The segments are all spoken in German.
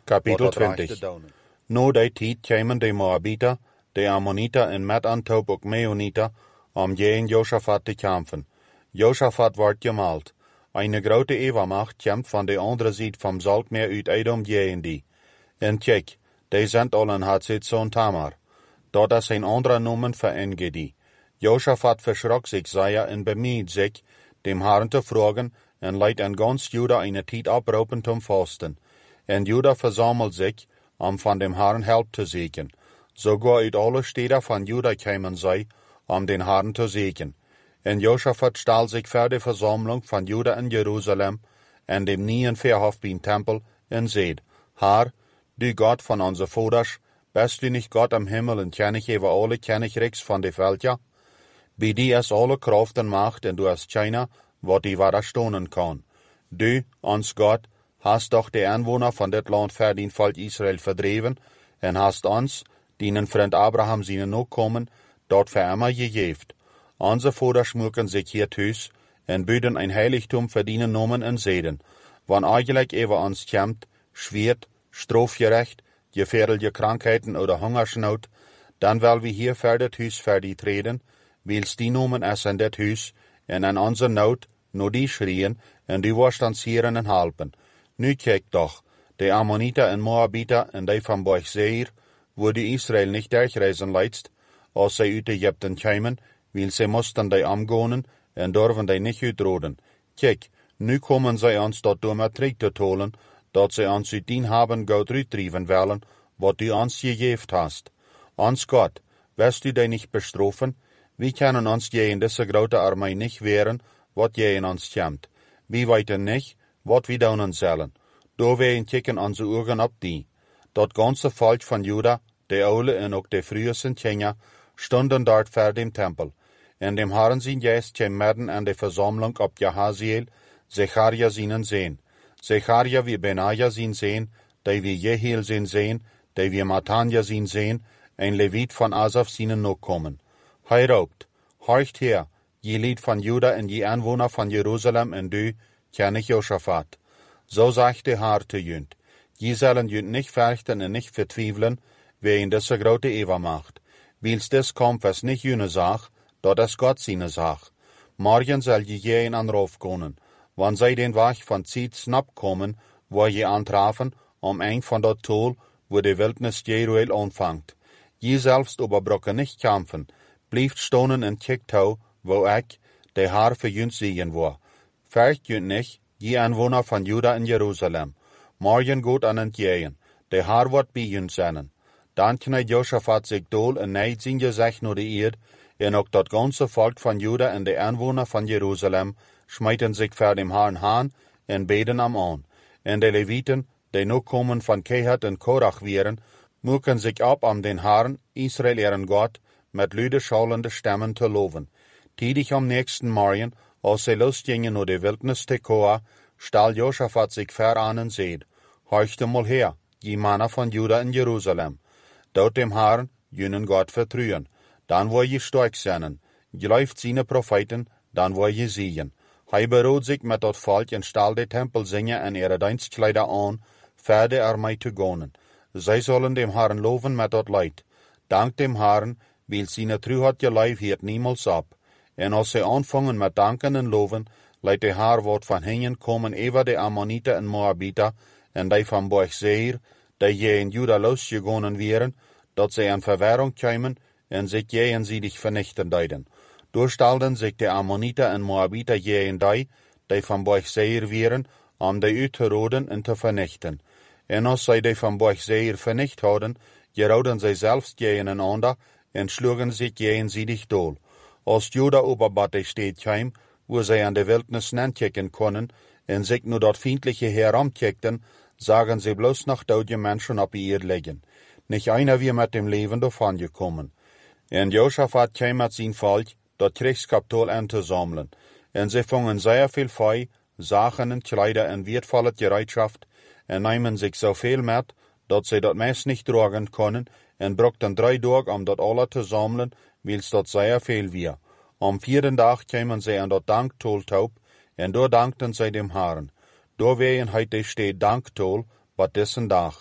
Kapitel 20. No die tijd kwamen de Moabiter, de Ammoniter en met Antob ook Meoniter, om tegen Josaphat te kämpfen. Josaphat wordt gemalt. Eine grote Übermacht kämpft van de andere zijde vom Saltmeer uit Edom tegen die. En kijk, die zijn allen Hatzitzoon Tamar. Dat is een andere noemen voor Engedi. Josaphat verschrok zich zeer en bemüht zich, dem Herrn te vragen, en leidt en ganz Juda eine tijd oproepen zum Fasten. En Juda versammelt sich, van dem Herrn Help te zoeken. Sogar uit alle steden van Juda kwamen zij, den Herrn te zoeken. En Josaphat stal sich für die Versammlung von Juda in Jerusalem, en dem nieuwen Verhof bin Tempel, en zeid, Herr, du Gott von onze Voders, bist du nicht Gott am Himmel en König über alle Königreichs von de Völker? Bij die is alle Kraft en Macht, en du hast keiner, wat die widerstonen kann. Du, ons Gott, hast doch die Einwohner von dit Land für den Volk Israel verdreven, en hast ons, dienen Freund Abraham seinen Nachkommen, dort für immer gegeft. Onze Voders schmucken sich hier thuis, en büden ein Heiligtum verdienen Nomen en Zeden, wann eigentlich über uns kämmt, schwert, strafgerecht, gefährliche Krankheiten oder Hungersnot, dann will wir hier für das Huis für die treten, wils die Nomen es in das Huis, en an unser Not, nur die schrien, en die wirst uns hieren en helpen. Nu kijk doch, de Ammoniter en Moabiter en die van Boch Seir, wo die Israel nicht durchreisen leidst, als sie uit Ägypten kämen, weil sie mussten die amgonen en durven die nicht uitroden. Kijk, nu kommen sie uns dort met terug te tolen, dat sie uns uit dien haben Gott uitdrieven willen, wat du uns gegeft hast. Ons Gott, wirst du die nicht bestrafen? Wie können uns je in diese grote Armee nicht wehren, wat je in uns kämmt? Wie weiten nicht, wat wir doen sollen. Da wir kicken onze Augen op die. Dat ganze Volk von Juda, de oude en ook de frühesten Kinder, stunden dort vor dem Tempel. En dem Herrn sein Geist kam mitten an de Versammlung op Jahaziel, Zecharia seinen Sehn. Zecharia wie Benaja sein Sehn, de wie Jehiel sein Sehn, de wie Matanja sein Sehn, ein Levit von Asaf seinen Nachkommen. Hei raubt, horcht her, je Lied von Juda en je Einwohner von Jerusalem en du, König Josaphat. So sagt der Herr zu jünd. Je sollen jünd nicht fürchten und nicht vertwiefeln, wer in diese grote Übermacht. Wils des kommt, was nicht jüne Sach, dort ist Gott seine Sach. Morgen soll je jeden Anruf können, wann sei den Wach von Zeit snapp kommen, wo je antrafen, eng von dort Tol, wo die Wildnis Jeruel anfangt. Je selbst überbrocke nicht kämpfen, blieft stonen in Kicktau, wo der Herr für jünd siegen war. Fürcht jünd nicht, je Einwohner von Juda in Jerusalem. Morgen gut an entgehen, der Herr wird bei jünd sein. Dann kneit Josaphat sich dol en neid sein Gesicht nur die Erd, en auch das ganze Volk von Juda und die Einwohner von Jerusalem schmeiten sich vor dem Herrn Hahn en beten am an. En die Leviten, die Nachkommen von Kehat und Korach wären, mucken sich ab den Herrn, Israel ihren Gott, mit lüde schallende Stimmen zu loben. Tidig am nächsten Morgen, als sie losgingen nur die Wildnis Tekoa, stahl Josaphat sich vor an und seht, horchte mal her, je Männer von Juda in Jerusalem. Dort dem Herrn, jünen Gott vertrauen, dann wo je stark sein, geläuft seine Propheten, dann wo je siegen. Hei beruht sich mit dort Volk und stahl die Tempel singen in ihre Dienstkleider an, für die Armee zu gehen. Sie sollen dem Herrn loben mit dort Leid. Dank dem Herrn, weil seine Treuheit geläuft hielt niemals ab. En als sie anfangen mit Danken und Loben, leidt der Herr wat van hingen kommen über die Ammoniter en Moabiter en die van Boch Seir, die je in Juda losgegangen wären, dat sie in Verwirrung kämen en sich jenseitig vernichten deiden. Durchstalten sich die Ammoniter en Moabiter je in die van Boch Seir wären, die uitzuroden en te vernichten. En als sie die van Boch Seir vernicht hadden, gerouden sie selbst je einander en schlugen sich jenseitig dol. Als Juda oberbad die Stadt kam, wo sie an der Wildnis nankicken können, en sich nur dort feindliche heramkickten, sagen sie bloß noch deutsche Menschen auf ihr liegen. Nicht einer wie mit dem Leben davon gekommen. En Josaphat kam mit sein Volk, dort Kriegskapital anzusammeln. En sie fangen sehr viel Feu, Sachen und Kleider und wertvolle Gereitschaft, en nehmen sich so viel mit, dat sie dort meist nicht tragen können, en brauchten 3 Tage, dort alle zu sammeln, wils dort sehr viel wir. Am 4. Tag kämen sie an dort Danktoltaub, en da dankten sie dem Herrn. Da wären heute steht Danktol, wat dessen Tag.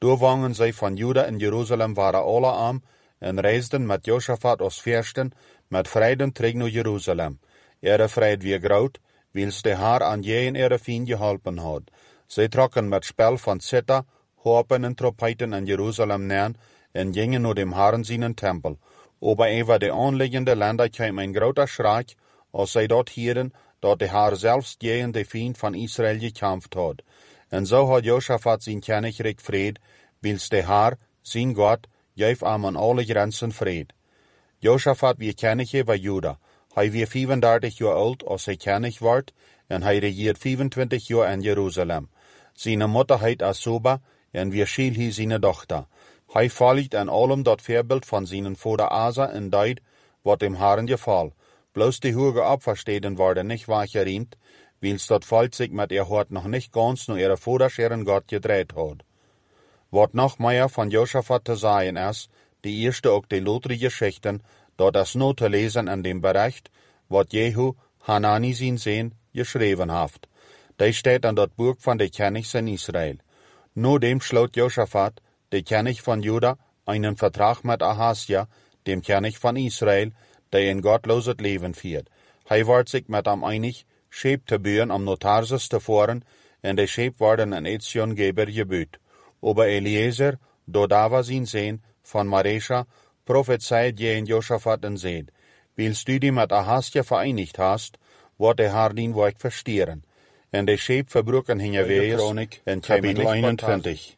Door wangen zij van Juda en Jeruzalem waren alle arm en reisden met Josaphat als fürsten met vrijden terug naar Jeruzalem. Vrijheid weer groot, wils de haar aan jeen vien geholpen had. Zij trokken met spel van Zither, Harpen en Trompeten in Jeruzalem neer en gingen naar dem Herren zijn tempel. Aber over de aanliggende landen kwam een groter schrik, als zij dort hieren, dat de Herr zelfs tegen de Feind van Israël gekämpft had. En zo had Josaphat zijn koninkrijk vrede, wils de Herr, zijn God, geef aan alle grenzen vrede. Josaphat wie koning van Juda. Hij weer 35 jaar oud als hij koning wordt, en hij regiert 25 jaar in Jeruzalem. Zijn moeder heet Azuba, en weer schiel hij zijn dochter. Hij volgt aan allem dat voorbeeld van zijn vader Asa en deed, wat dem Herren geval. Bloos die hoge Opfersteden worden niet weggeriemt, wils dat volk sich met ihr hart nog niet ganz nur ihre Vaterscheren Gott gedreht had. Wat nog meer van Josaphat te zeggen is, die eerste ook de lotere Geschichten, dat is nu te lezen in dem Bericht, wat Jehu, Hanani zijn Sehn, geschreven heeft. Die steht in dat Buch van de Kenigs in Israël. Nu dem sloot Josaphat, de Kenig van Juda, einen Vertrag met Ahasja, dem Kenig van Israël, die een gottloos leven viert. Hij wordt zich met hem einig, scheep te buren om naar Tarsus te voeren, en de scheep worden in Etzion Geber gebuut. Aber Eliezer, Dodava zijn Sehn, van Maresha, prophezeit je in Josaphat en zeid, wils du die met Ahasja vereinigt hast, wordt de Herr dien werk verstieren. En de scheep verbroken hingewees in kapitel 21.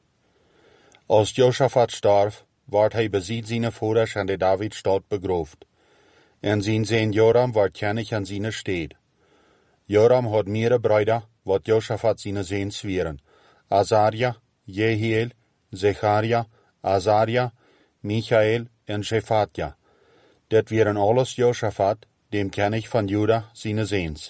Als Josaphat starf, wordt hij beziet zijn vaders en de Davidstad begroofd. En zijn Sehn Joram wordt koning aan zijn steed. Joram had mehrere Brüder, wat Josaphat zijn Sehn zwieren. Azaria, Jehiel, Zecharia, Azaria, Michael en Shephatja. Dat waren alles Josaphat, dem König van Juda, zijn Sehns.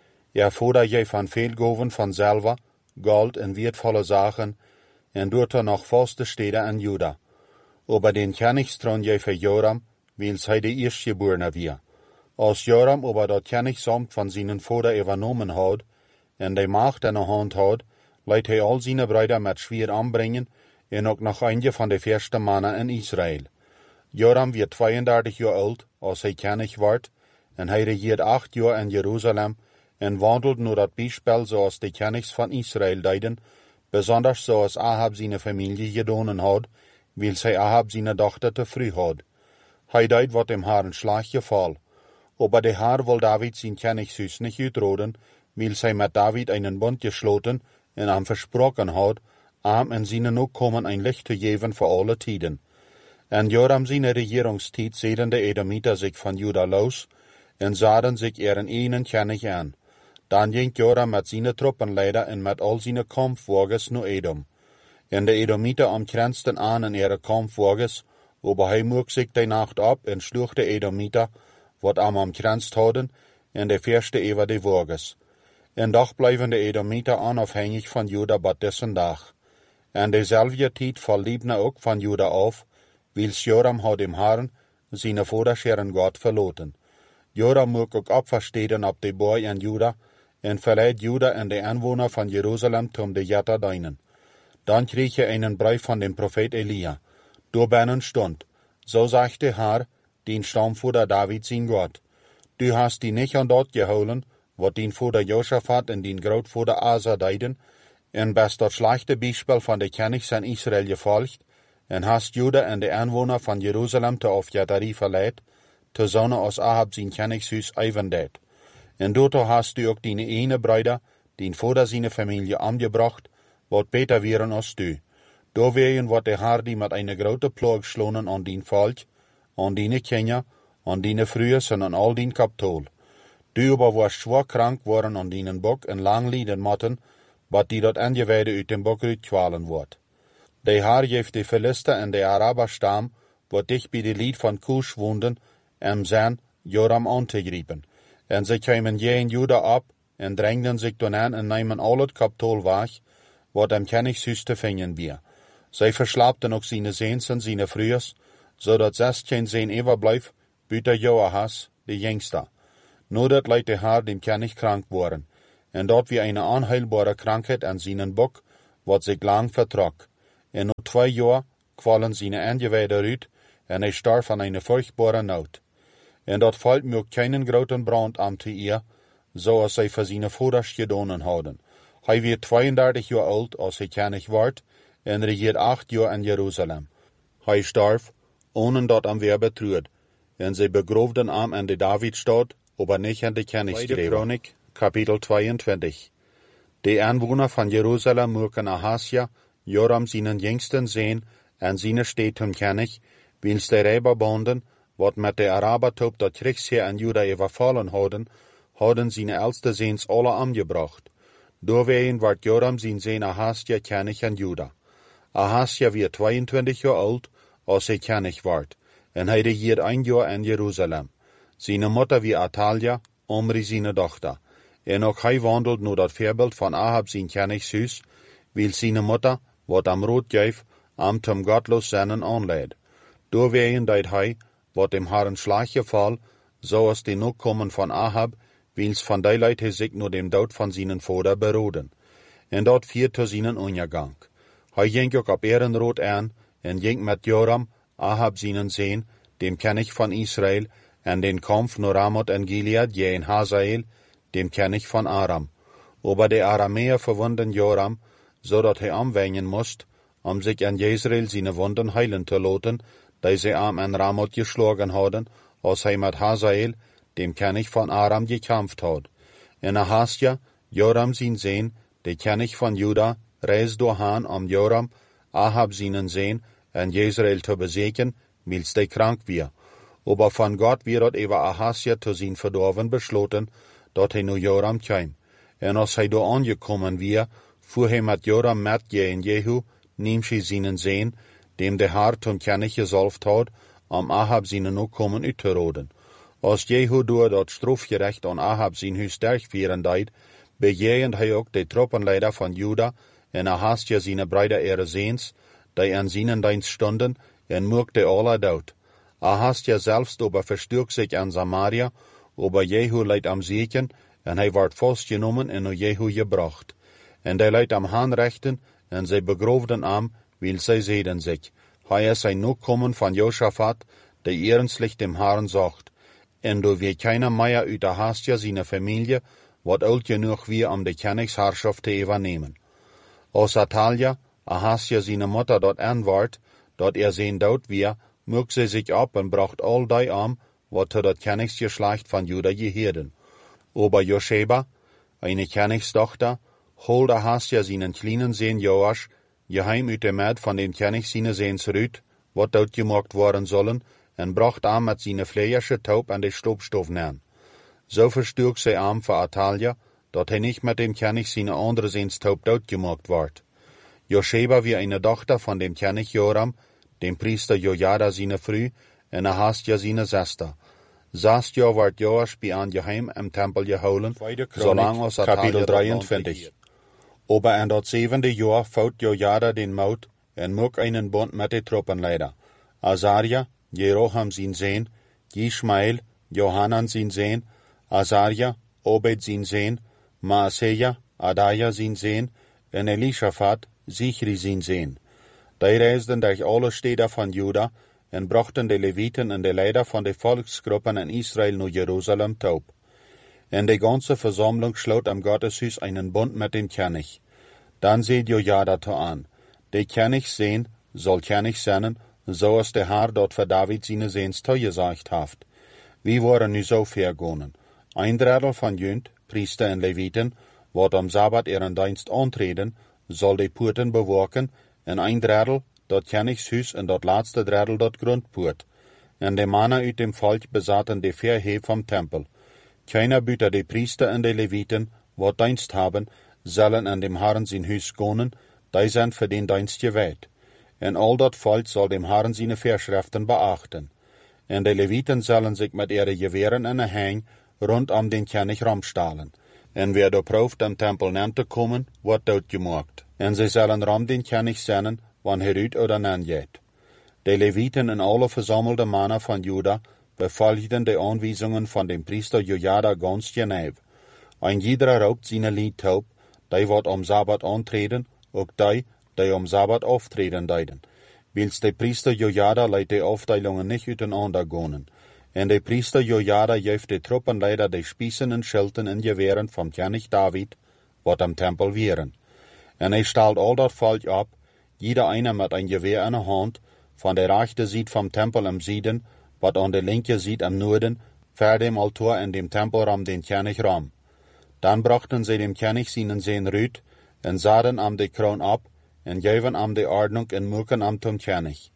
Vader je van veel goven van zilver, gold en wertvolle zaken, en doet nog vaste steden in Juda. Aber den Königstron je voor Joram, wils hij de eerstgeborene weer. Als Joram aber dat Königsamt van zijn vader übernommen had, en de macht in de hand had, leidt hij al zijn Brüder met schwer aanbrengen, en ook nog eentje van de eerste mannen in Israël. Joram werd 32 jaar oud, als hij koning wordt, en hij regiert 8 jaar in Jeruzalem, en wandelt naar dat bijspel zoals de Königs van Israël deden, besonders zoals Ahab zijn familie gedaan had, wils hij Ahab zijn dochter te vroeg had. Hij deed wat dem Herren slag geval. Aber de Herr wil David zijn koningshuis niet uitroden, wils hij met David einen Bund gesloten en hem versproken had, am en zijn ook komen een licht te geven voor alle tijden. En Joram zijn regeringstijd zeden de Edomiter zich van Juda los, en zaden zich einen koning aan. Dan ging Joram met zijn truppenleider en met al zijn kampfwagens naar Edom. En de Edomiter omkransten aan in ihre kampfwagens, aber hij moeg zich de nacht op en sloeg de Edomiter, wat am omkranst hadden, en de verste over de wagens. En doch blijven de Edomiter onafhängig van Juda bat dessen dag. En dezelfde tijd verliebne ook van Juda af, wils Joram had dem Herren, zijn vaderscheren God verloten. Joram moeg ook opversteden op de boy in Juda, en verleidt Juda en de aanwoner van Jeruzalem om de Jatter deinen. Dan kreeg je einen brief van dem Prophet Elia. Door binnen stond, zo zegt de Herr, den stamvader David zijn God. Du hast die nicht aan dat gehouden, wat dien vader Josaphat en dien grootvader Asa deiden, en best dat slechte bijspel van de Königs in Israël gevolgd, en hast Juda en de aanwoner van Jeruzalem te afjaterie verleid, te zonne als Ahab zijn koningshuis eivendeed. En doorto hast du ook die ene Brüder, dien vader zijn familie omgebracht, wat beter wären als du. Door wegen wat de Herr die met eine grote ploeg schlonen aan dien volk, aan die Kinder, aan die Frühes en aan al dien Kapitol. Du aber warst schwer krank worden aan die Bock en lang lijden motten, wat die dat aangeweide uit den Bock uitkwalen wordt. De Herr geeft de Philister en de Araberstam, wat dicht bij de Lied van Kusch woonden, zijn Joram aan te griepen. En ze kwamen je in Juda op, en drängden zich toen aan en namen al het Kapitol weg, wat am Königshuis te vinden weer. Zij verslaapten ook zijn Sehns en zijn Frühes, zodat 16 Sehn overblijf, buiten Joahas, de jongste. Nu dat leidt de Herr dem König krank worden, en dat wie eine onheilbare krankheid aan zijn bok, wat zich lang vertrok. En na 2 jaar kwallen zijn aangeweide uit, en hij starf aan een furchtbare nood. En dat valt mir keinen groten brand aan te eer, zoals zij voor zijn vaders gedaan hadden. Hij werd 32 jaar oud als hij koning werd, en regeerde 8 jaar in Jeruzalem. Hij starf, ohne dat hem weer betreut, en zij begroefden hem in de Davidstad, aber nicht in de Königsgräber. Chronik, Kapitel 22. De aanwoner van Jeruzalem mochten Ahasja, Joram zijn jüngsten Sohn, en zijn steed hun König, wils de Räberbonden, wat met de Arabertop dat Kriegsheer in Juda überfallen hadden zijn älteste Sehns alle angebracht. Doorwegen werd Joram zijn Sohn Ahasja König in Juda. Ahasja werd 22 jaar oud als hij König werd, en hij regiert 1 jaar in Jeruzalem. Zijn moeder wie Atalja, Omri zijn dochter. En ook hij wandelt naar dat voorbeeld van Ahab zijn Königshuis, wil zijn moeder, wat am rood geeft, am zum gottlos seinen aanleid. Doorwegen deed hij, wat dem Herren Schlaggeval, zoals de Nachkommen van Ahab, wils van die Leid hij zich naar dem dood van zijn vader beroden. En dat viert te zijn ondergang. Hij ging ook op Ehrenrot aan, en ging met Joram, Ahab zijn Sohn, dem König van Israël, en den Kampf naar Ramoth en Gilead gegen Hazael, dem König van Aram. Aber de Aramäer verwunden Joram, zodat hij aanwenjen moest, om zich in Jezreel zijn wonden heilen te laten, die ze am en Ramoth geschlagen hadden, als hij met Hazael, dem König van Aram, gekämpft had. En Ahasja, Joram zijn Sohn, de König van Juda, reist doorheen om Joram, Ahab zijn Sohn, en Jezreel te bezeken, wils de krank weer. Aber van Gott wird dat über Ahasja zu zijn verdorven besloten, dat hij nu Joram kwam. En als hij door aangekommen weer, fuhr hij met Joram met gegen Jehu, Nimshi zijn Sohn, dem de Herr zum König gesalft had, om Ahab zijn Nachkommen uit te roden. Als Jehu door dat strafgerecht aan Ahab zijn huis durchführen deed, bejegend hij ook de truppenleider van Juda, en Ahasja zijn Brüder ihre Sehns, die an seinen Dienst stonden, en murkte alle dood. Ahasja selbst aber verstürkt sich an Samaria, aber Jehu leidt am Siegen, en hij werd vastgenomen en naar Jehu gebracht. En hij leidt am Haanrechten, en zij begroefden am, wil zij zeiden zich. Hij is ein Nachkommen van Josaphat, die ernstlich dem Herrn sagt. En door wie keiner mehr uit Ahasja seine Familie, wat oud genoeg wie om de Königsherrschaft te übernehmen. Als Atalja, Ahasja seine Mutter dort anwart, dat zijn dood weer, mög sie sich ab und bracht all die am, wat zu dat Königsgeschlecht von Juda gehörten. Aber Josheba, eine Königstochter, holt Ahasja seinen kleinen Sohn Joasch, geheim uit de Maid von dem König seine Sehns rüt, wat dort gemacht worden sollen, en bracht am mit seine fleische Taub an de Stobstoff nähen. So verstürkt sie am für Atalja, dat hij nicht mit dem König seine andere Sehns Taub dort gemacht ward. Josheba wie eine Tochter von dem König Joram, dem Priester Jojada seine Früh, en Ahasja seine Schwester. 6 Jahr werd Joasch bij aan geheim im Tempel gehouden, zolang als Kapitel 23. Aber in dat 7. Jahr fout Jojada den Maut en mocht einen Bund mit de Truppenleider. Azaria, Jeroham sein Sohn, Ishmael, Johanan sein Sohn, Azaria, Obed sein Sohn, Maaseja, Adaja sein Sohn, en Elishaphat, Sichri sein Sohn. Die reisden durch alle Städte von Juda en brachten de Leviten en de Leider von de Volksgruppen in Israel naar Jerusalem taub. En de ganze Versammlung schloot am Gotteshuis einen Bund mit dem König. Dann seht Jojada to an. De König Sohn soll König sein, so als der Herr dort für David seine Sehns gesagt haft. Wie waren nu so vergonnen? 1/3 von Jönt, Priester en Leviten, wat am Sabbat ihren Dienst antreten, soll de Poorten bewaken, en 1/3 dat Königshuis en dat laatste 1/3 dat Grundpoort. En de Männer uit dem Volk besaten de Verheb vom Tempel. Keiner büter de Priester en de Leviten, wat Dienst haben, sollen an dem Herrn sein Huis gonen, die sind für den Dienst gewählt. En all dat Volk soll dem Herrn seine Vorschriften beachten. En de Leviten sollen sich mit ihre Gewehren en Hang rund um den König rumstahlen. En wer da prooft am Tempel nem te kommen, wordt dood gemaakt. En sie sollen ram den König sennen, wann uit oder nan geht. De Leviten en alle versammelte Männer von Juda befolgten de Anweisungen von dem Priester Jojada ganz genau. Ein jeder raubt seine Lied taub, die wird am Sabbat antreten, auch die, die Sabbat auftreden deiden. Wils de priester Jojada leidt de Aufteilungen nicht uiteinander gonen. En de priester Jojada geeft de Truppenleider de Spießen en Schilten en Geweren vom König David, wat am Tempel wären. En stalt all dat Volk ab, jeder einer mit ein Gewehr in der Hand, von der rechten Seite vom Tempel am Süden, wat an der linken Seite am Norden, vor dem Altar in dem Tempelraum den König ram. Dann brachten sie dem König seinen Sehn Rüt, en saden am de Kron ab, en geven am de Ordnung en muken am zum König.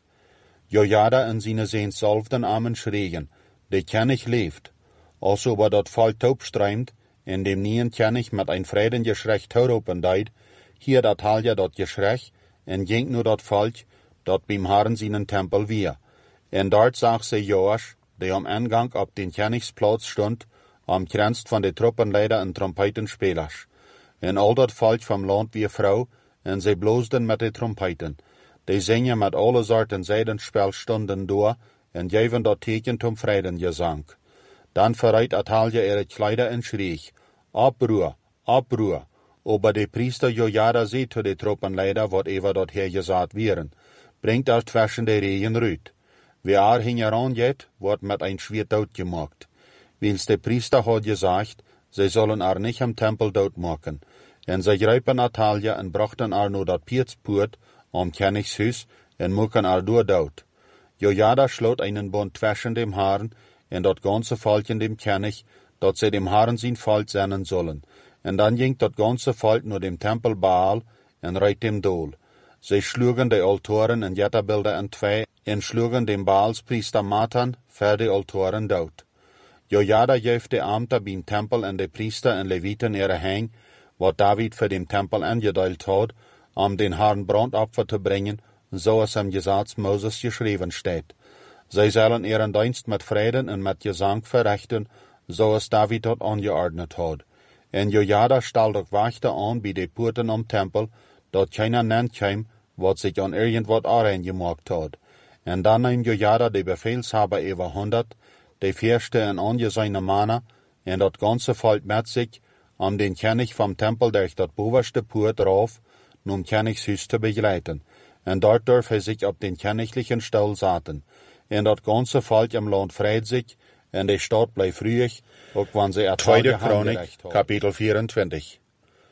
Jojada en seine Sehn salfden Amen schreien, de König leeft. Also war dat Volk taub streimt, en dem nien König mit ein Frieden Geschrech tauropen deid, hier dat halja dat Geschrech, en ging nur dat Volk, dat beim Herrn seinen Tempel wir. En dort zag sie Joasch, der am Eingang ab den Königsplatz stund, umkränzt von de Truppenleider en Trompetenspelers. En al dat Volk vom Land wie Frau, en sie bloosden mit de Trompeten. Die zingen mit alle Sorten Seidenspelstunden door, en geven dat Teken zum Friedengesang. Dann verreit Atalja ihre Kleider en schrie, Abbruhr, Abbruhr. Aber de priester Jojada seht zu de Truppenleider, wat ever dort hergesagt wären, bringt das zwischen de Regen rüt. Wer hingeran geht, wird mit ein Schwert dood gemacht. Wils de priester hat gesagt, sie sollen nicht am Tempel dood machen. En sie greipen Atalja en brachten nur dat Pietspoort am Königshus en machen door dood. Jojada schlot einen Bund zwischen dem Herrn en dat ganze Volk in dem König, dat sie dem Herrn sein Volk senden sollen. En dann ging dat ganze Volk nur dem Tempel Baal en reit dem Dol. Sie schlugen de Altoren en Jetterbilder in zwei en schlugen dem Baalspriester Matan für de Altoren dood. Jojada geeft de Amter beim Tempel en de Priester en Leviten ihre Hang, wat David für dem Tempel angedeilt hat, den Herrn Brandopfer zu bringen, so es im Gesetz Moses geschrieben steht. Sie sollen ihren Dienst mit Frieden und mit Gesang verrichten, so es David dort angeordnet hat. En Jojada stellt auch Wächter an bei den Porten am Tempel, dort keiner nennt kam, wat sich an irgendwas gemacht hat. En dann nahm Jojada de Befehlshaber über 100, de Fürste en angesehene Männer, en dat ganze Volk mit sich, den König vom Tempel durch dat bovenste Port rauf, um Königshus zu begleiten. En dort darf sich auf den königlichen Stuhl saten. En dat ganze Volk im Land freut sich, en de Stadt bleibt ruhig, auch wenn sie Tweede Chronik, Kapitel 24.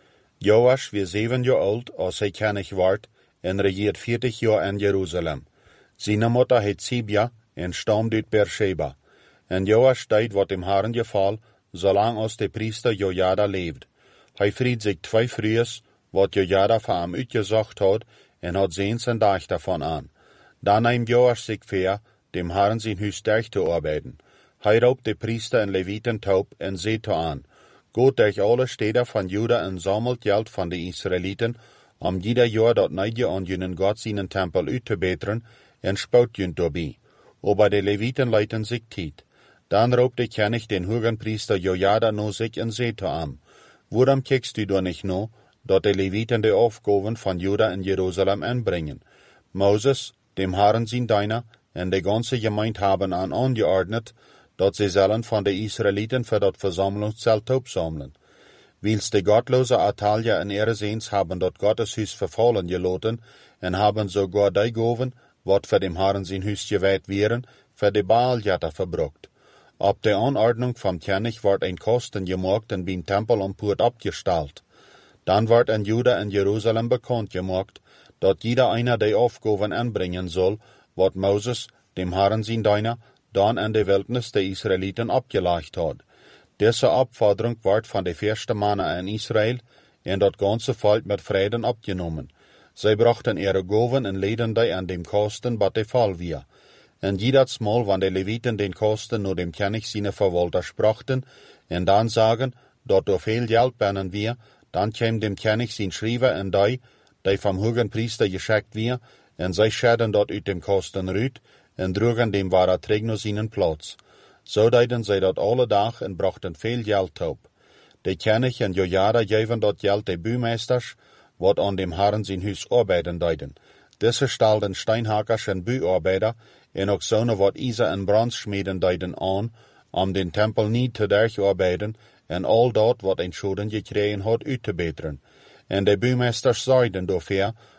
Joasch wie 7 Jahre alt, als hij König ward, en regiert 40 Jahre in Jerusalem. Seine Mutter heet Sibia, en stammt uit Beersheba. En Joasch deed wat dem Herrn geval, zolang als de priester Jojada leeft. Hij fried zich 2 Frühes, wat Jojada voor hem uitgezocht had, en had zeens en dag davon aan. Dan nahm Joasch zich voor, dem Herrn zijn huis durch te arbeiden. Hij roept de priester en Leviten taub en zeet aan, Geht durch alle Städte von Juda en sammelt Geld von den Israeliten, jeder Jahr dat neidje an jenen Gott seinen Tempel uitzubeteren, en spout jün dabei. Aber die Leviten leiten sich tiet. Dann roept de König den hohen Priester Jojada no sich en zeete aan. Waarom kijkst du da nicht no, dat de Leviten de Aufgaben von Juda in Jerusalem anbringen? Moses, dem Herrn sein Diener, en de ganze Gemeinde haben angeordnet, dat sie sollen von de Israeliten für dat Versammlungszelt opsammeln. Wils de gottlose Atalja en ihre Seens haben dat Gotteshuis verfallen gelaten, en haben sogar die Goven, wat für dem Herrn sein Huis geweiht wären, für de Baaljatter verbrucht. Ab der Anordnung vom König ward ein Kosten gemacht und beim Tempel am Port abgestellt. Dann ward in Juda und Jerusalem bekannt gemacht, dat jeder einer die Aufgaben anbringen soll, wat Moses, dem Herrn sein Diener, dann in der Wildnis der Israeliten abgelegt hat. Diese Abforderung ward von den ersten Männern in Israel und das ganze Volk mit Frieden abgenommen. Sie brachten ihre Gaben und leden die an dem Kosten, was der Fall war. Und jedes Mal, wenn die Leviten den Kosten nur dem König seine Verwalter sprachen, und dann sagen, dort durch viel Geld bennen wir, dann käme dem König sein Schreiber und die vom hohen Priester geschickt wir, und sie schäden dort uit dem Kosten rüt, und trugen dem wahrer Trägner seinen Platz. So deiden sie dort alle Tag und brachten viel Geld auf. Der König und Jojada gaven dort Geld den Bümeisters, wat an dem Herrn sein Huis arbeiten deiden. Diese stellten Steinhackers und Büarbeiter, en auch so wat Isa en Brandschmieden deiden an, den Tempel nie te durcharbeiten, en all dort wat ein Schulden gekregen hat uitzubeteren. En de Bümeisters zeiden dafür,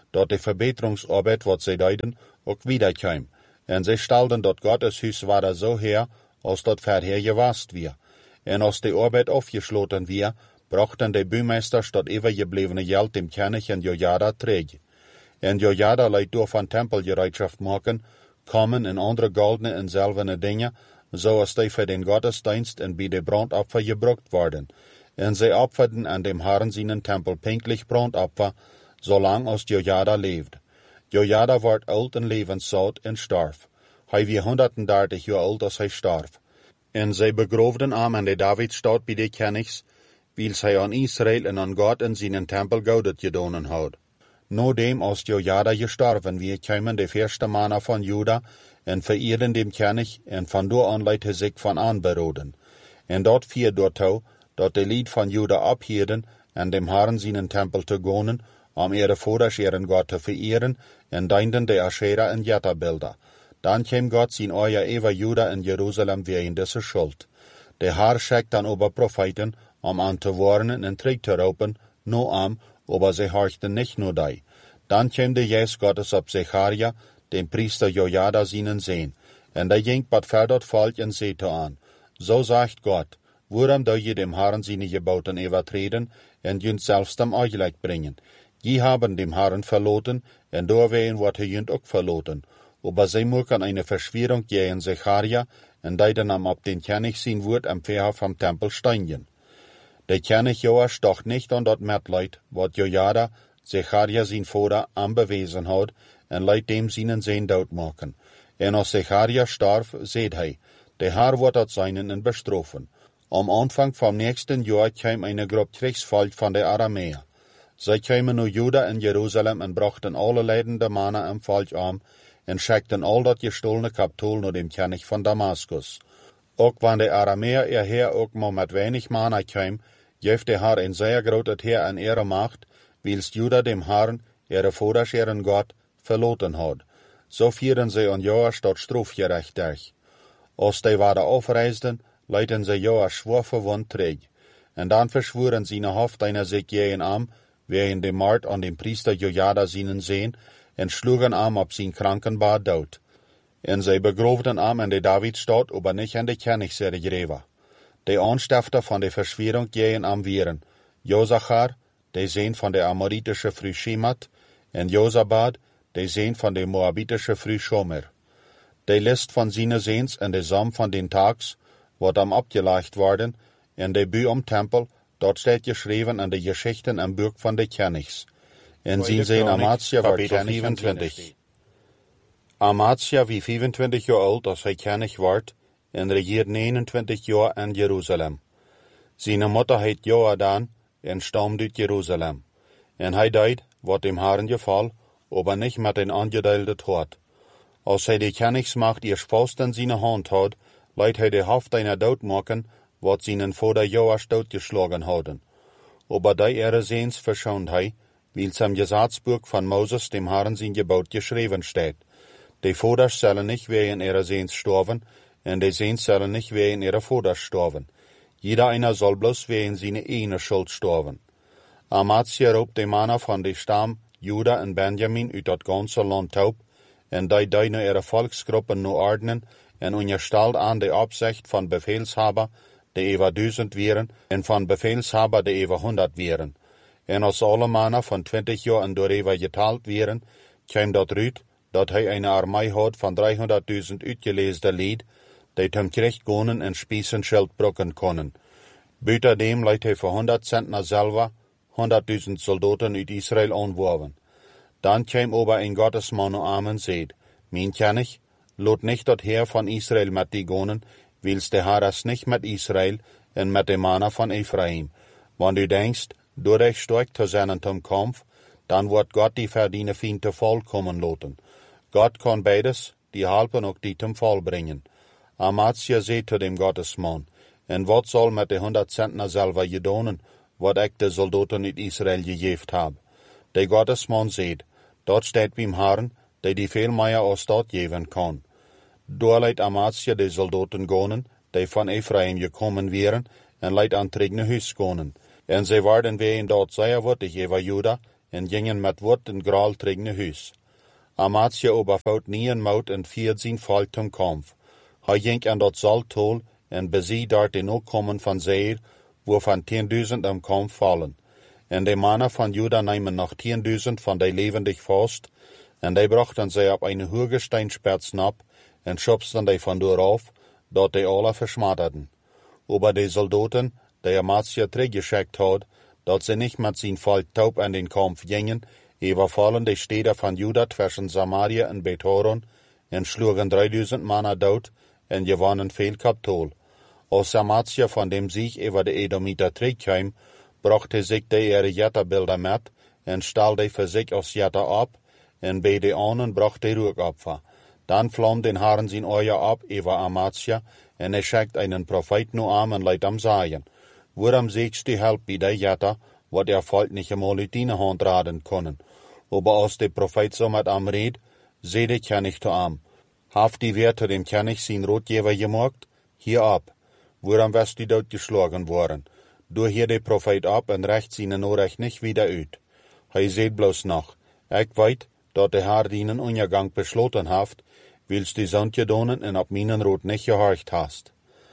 dat de Verbesserungsarbeit, wat zij deiden, ook wiederkwam. En zij stelden dat Gottes huis war zo her, als dat verher gewast weer. En als de arbeid afgesloten weer, brachten de buurmeesters dat overgeblevene geld dem König en Jojada terug. En Jojada liet door van tempelgereedschaft maken, komen en andere goldene en zilverne dingen, zoals die voor den Gottesdienst en bij de brandopfer gebruikt worden. En zij opferden aan dem Herrn seinen Tempel pinklich brandopfer, zolang als Jojada leefde. Jojada werd oud en levenszout en starf. Hij was 130 jaar oud als hij starf. En zij begroefden hem aan de Davidstad bij de Königs, wils hij aan Israël en aan God in seinen Tempel goudet gedonen had. Nodem als Jojada gestorven wie, kwamen de eerste mannen van Juda en vereerden dem König en van door aan liet hij zich van aanberoden. En dat vier doortou, dat de lied van Juda abhielden en dem Herrn seinen Tempel te gonen, om ihre Vaters ihren Gott te vereeren en dienden de Aschera en Jetta-Bilder. Dan kwam Gott zijn oor over Juda en Jeruzalem wegen deze schuld. De Herr schickt dan over Propheten, om aan te warnen en terug te roepen, no am, aber sie horchten nicht nur die. Dan kwam de Geest Gottes op Zecharia, den Priester Jojada seinen Sehn, en der ging bad verder volk en zete aan. So sagt Gott, waarom doe je dem Herrn seine Geboten übertreten, en jünt selbst am Euchlecht bringen? Je haben dem Herrn verloten, en doorwegen wordt hij jünt ook verloten. Aber sie mögen eine Verschwörung gegen Zecharia, en deiden am op den König sein Wort am Verhof vom Tempel steinigen. Der König Joas doch nicht an dat Mitleid, wat Jojada, Zecharia sein Vater, anbewiesen hat, en leidt dem seinen Sehn dood machen. En als Zecharia starf, seht hij, der Herr wird dat seinen en bestrafen. Am Anfang vom nächsten Jahr kam eine Gruppe Kriegsvolk von der Aramäer. Sie kamen nach Juda en Jerusalem en brachten alle leidende Männer am Volk an, en schickten al dat gestohlene Kapitol naar dem König von Damaskus. Ook wanneer de Aramäer ihr Heer ook maar met weinig Männer kwam, geeft der Herr ein sehr großes Heer an ihre Macht, wils Juda dem Herrn, ihre Vaters ihren Gott, verloten hat. So vieren sie an Joas dat strafgerecht durch. Als die waren aufreisden, leiten sie Joas schwer verwund terug. En dan verschworen sie nach Hof einer sich gegen am, wegen dem Mord an dem Priester Jojada seinen Sehn, en schlugen am op zijn krankenbad dood. En zij begroefden am in de Davidstad, aber nicht an de Königsserie Greva. De Anstifter von der Verschwörung gegen am waren Josachar, der Sohn von der amoritische Früh Schemat, en Josabad, der Sohn von der moabitische Früh Schomer. De List von seinen Sehns en de Sam von den Tags, wordt am abgelegt worden, en de Bü am Tempel, dort steht geschrieben an de Geschichten am Buch von de Königs. En zijn Sehn Amatia war König 25. Amatia wie 25 jaar oud als hij König werd, en regiert 29 jaar in Jeruzalem. Zijn Mutter heet Joadan en stammt uit Jeruzalem. En hij deed, wat dem Herrn geval, aber nicht met den angedeelde Tod. Als hij de Königsmacht eerst vast in zijn hand had, leidt hij de Haft einer dood maken, wat seinen Vater Joas doodgeschlagen hadden. Aber die ihre Sehns verschont hij, wils am Gesetzbuch von Moses dem Herrn sein Gebot geschrieben steht. Die Vaters sollen nicht wegen ihrer Sehns sterben, und die Sehns sollen nicht wegen ihrer Vaters sterben. Jeder einer soll bloß wegen seiner eigenen Schuld sterben. Amatia roept de Männer von de Stamm Juda en Benjamin uit dat ganze Land op, en die nu ihre Volksgruppen nu ordnen, en unterstellt an de Absicht von Befehlshaber, die über 1000 wären, en von Befehlshaber, die über 100 wären. En als alle Männer von 20 Jahren darüber geteilt wären, kam dat uit, dat hij eine Armee had von 300.000 uitgeleesde Lied, die zum Krieg gonen en Spiesenschild brucken können. Buitendem leidt hij voor 100 Zentner selber 100.000 Soldaten uit Israel aanwerven. Dan kwam aber ein Gottesmann am en seed, mein König, lot nicht dat Heer von Israel met die gonen, wils de Herr es nicht mit Israel en met de Männer von Ephraim. Wann du denkst, door dich stark zu sein zum Kampf, dann wird Gott die verdiene Fiende vollkommen loten. Gott kann beides, die halpen auch die zum Fall bringen. Amatia seht zu dem Gottesmann, en wat soll mit de 100 Zentner selber gedonen, wat ik de Soldaten in Israel gegeft hab. De Gottesmann seht, dort steht beim Herrn, der die veel mehr als dort geben kann. Door leidt Amatia de Soldaten gonen, die von Ephraim gekommen wären, en leidt an tregene Huis gonen. En zij werden wegen dort sehr würdig über Juda, en gingen met woord en graal terug naar huis. Amatia oberfout nie en mout en 14 volk zum Kampf. Hij ging aan dat Saltol en bezie dort den opkommen van Seir, waarvan 10.000 am Kampf fallen. En de mannen van Juda nemen nog 10.000 van die levendig vast, en die brachten zij op een hoge steinspets nap, en schubsten die van door af, dat die alle verschmatterten. Aber die Soldaten, die Amatia teruggeschickt had, dat ze niet met zijn volk taub an den Kampf gingen, überfallen die Städte von Juda zwischen Samaria und Beth-horon en schlugen 3.000 Mann dood en gewonnen veel Kapitol. Als Amatia von dem Sieg über die Edomiter terugkwam, brachte sich die ihre Jetterbilder mit en stal die für sich aus Jetter ab en bei die anderen brachte die Ruhigopfer. Dann flamm den Herrn sein Euer ab über Amatia en schickt einen Prophet nur an und leidt am Sagen. Worum siehst die Help bei die Jetter, wat Volk nicht einmal in die Hand raden können. Aber als der Prophet so mit am red, seht ich ja nicht zu am. Haft die Werte dem König sein Rotgeber gemacht? Hier ab. Worum wirst du dort geschlagen worden? Du hier der Prophet ab und recht seine Nachricht nicht wieder uit. Hij seht bloß noch. Ich weet, dat der Herr deinen Untergang beschlossen haft, willst die Sonntje donen und ab meinen Rot nicht gehorcht hast.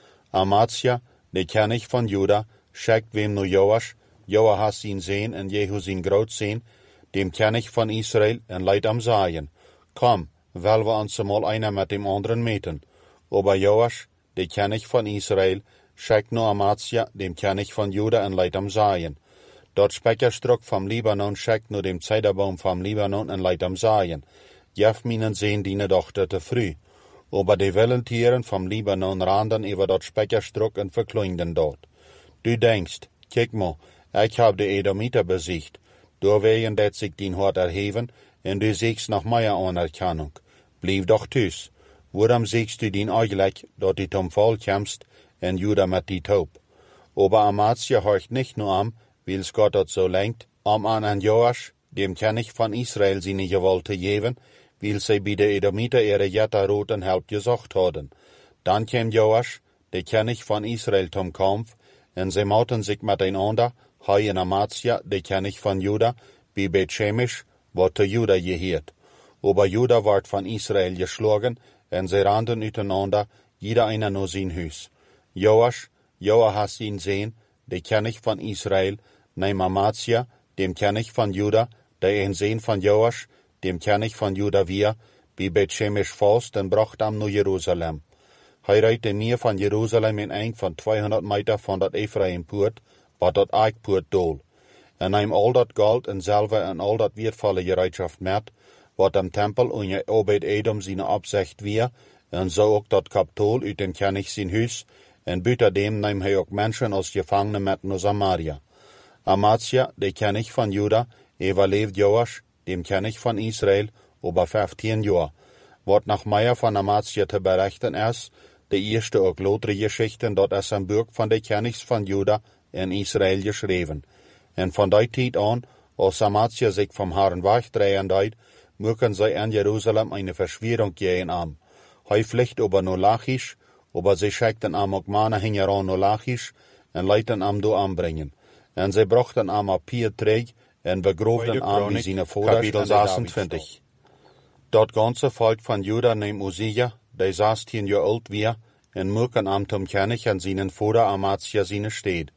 Amatia, der König von Juda, schickt wem nur Joasch, Joahas ihn sehen und Jehu sein Graut sehen, dem König von Israel, und leid am Sagen. Komm, weil wir uns mal einer mit dem anderen meten. Aber Joasch, der König von Israel, schickt nur Amatia, dem König von Juda, und leid am Sagen. Dort Speckerstruck vom Libanon schickt nur dem Zeiderbaum vom Libanon und leid am Sagen. Jef minen sehen die Tochter te früh. Aber die Willentieren vom Libanon randen über dort Speckerstruck und verklünden dort. Du denkst, kijk mal, ich hab die Edomiter besiegt. Doorwegen dat sich din Hort erheben, en du siehst nach meiner Anerkennung. Blieb doch tüs. Warum siehst du din eigentlich, dat du zum Fall kämst, en Juda mit die taub? Aber Amatia horcht nicht nur am, weil's Gott dort so lenkt, an Joasch, dem König von Israel seine Gewalt geben, weil sie bei der Edomiter ihre Jetterroten Help gesucht haben. Dann kam Joasch, der König von Israel zum Kampf, en sie mauten sich miteinander, hij en Amatia, der König von Juda, bei Beth-Shemesh, wat zu Juda gehört. Aber Juda ward von Israel geschlagen, en sie rannten miteinander, jeder einer nur sein Haus. Joasch, Joahas ihn sehen, der König von Israel, nahm Amatia, dem König von Juda, der ein Sohn von Joasch, dem König von Juda wir, bei Beth-Shemesh fast und brachte am nur Jerusalem. Hij reite mir von Jerusalem in eng von 200 Meter von dat Ephraim-Poort, wat dat Eikpoort dol. En neem al dat Gold en Silber en al dat wertvolle Gereitschaft met, wat am Tempel unter Obed-Edom seine Absicht wir, en so ook dat Kapitol uit dem König sein Huis, en buiten dem neem hij ook Menschen als Gefangene met naar Samaria. Amatia, der König von Juda, überlebt Joasch, dem König von Israel, über 15 Jahre. Wat nach Meier von Amatia te berichten ist, die erste ook lotere Geschichten, dat is am Buch von der Königs von Juda in Israel geschrieben. En von der Zeit an, als Amatia sich vom Herrn wegdrehen deut, mögen sie in Jerusalem eine Verschwörung gehen am. Hij vliegt über Nolachisch, aber sie schickten am auch Männer hingeran Nolachisch und leiten am do anbringen. En sie brachten am auf Pier Träg und begrobten am wie seine Vater. Kapitel 26. Dat ganze Volk von Juda neem Usia, der 16 Jahre alt war, en mögen am zum König an seinen Vater Amatia seine Stadt.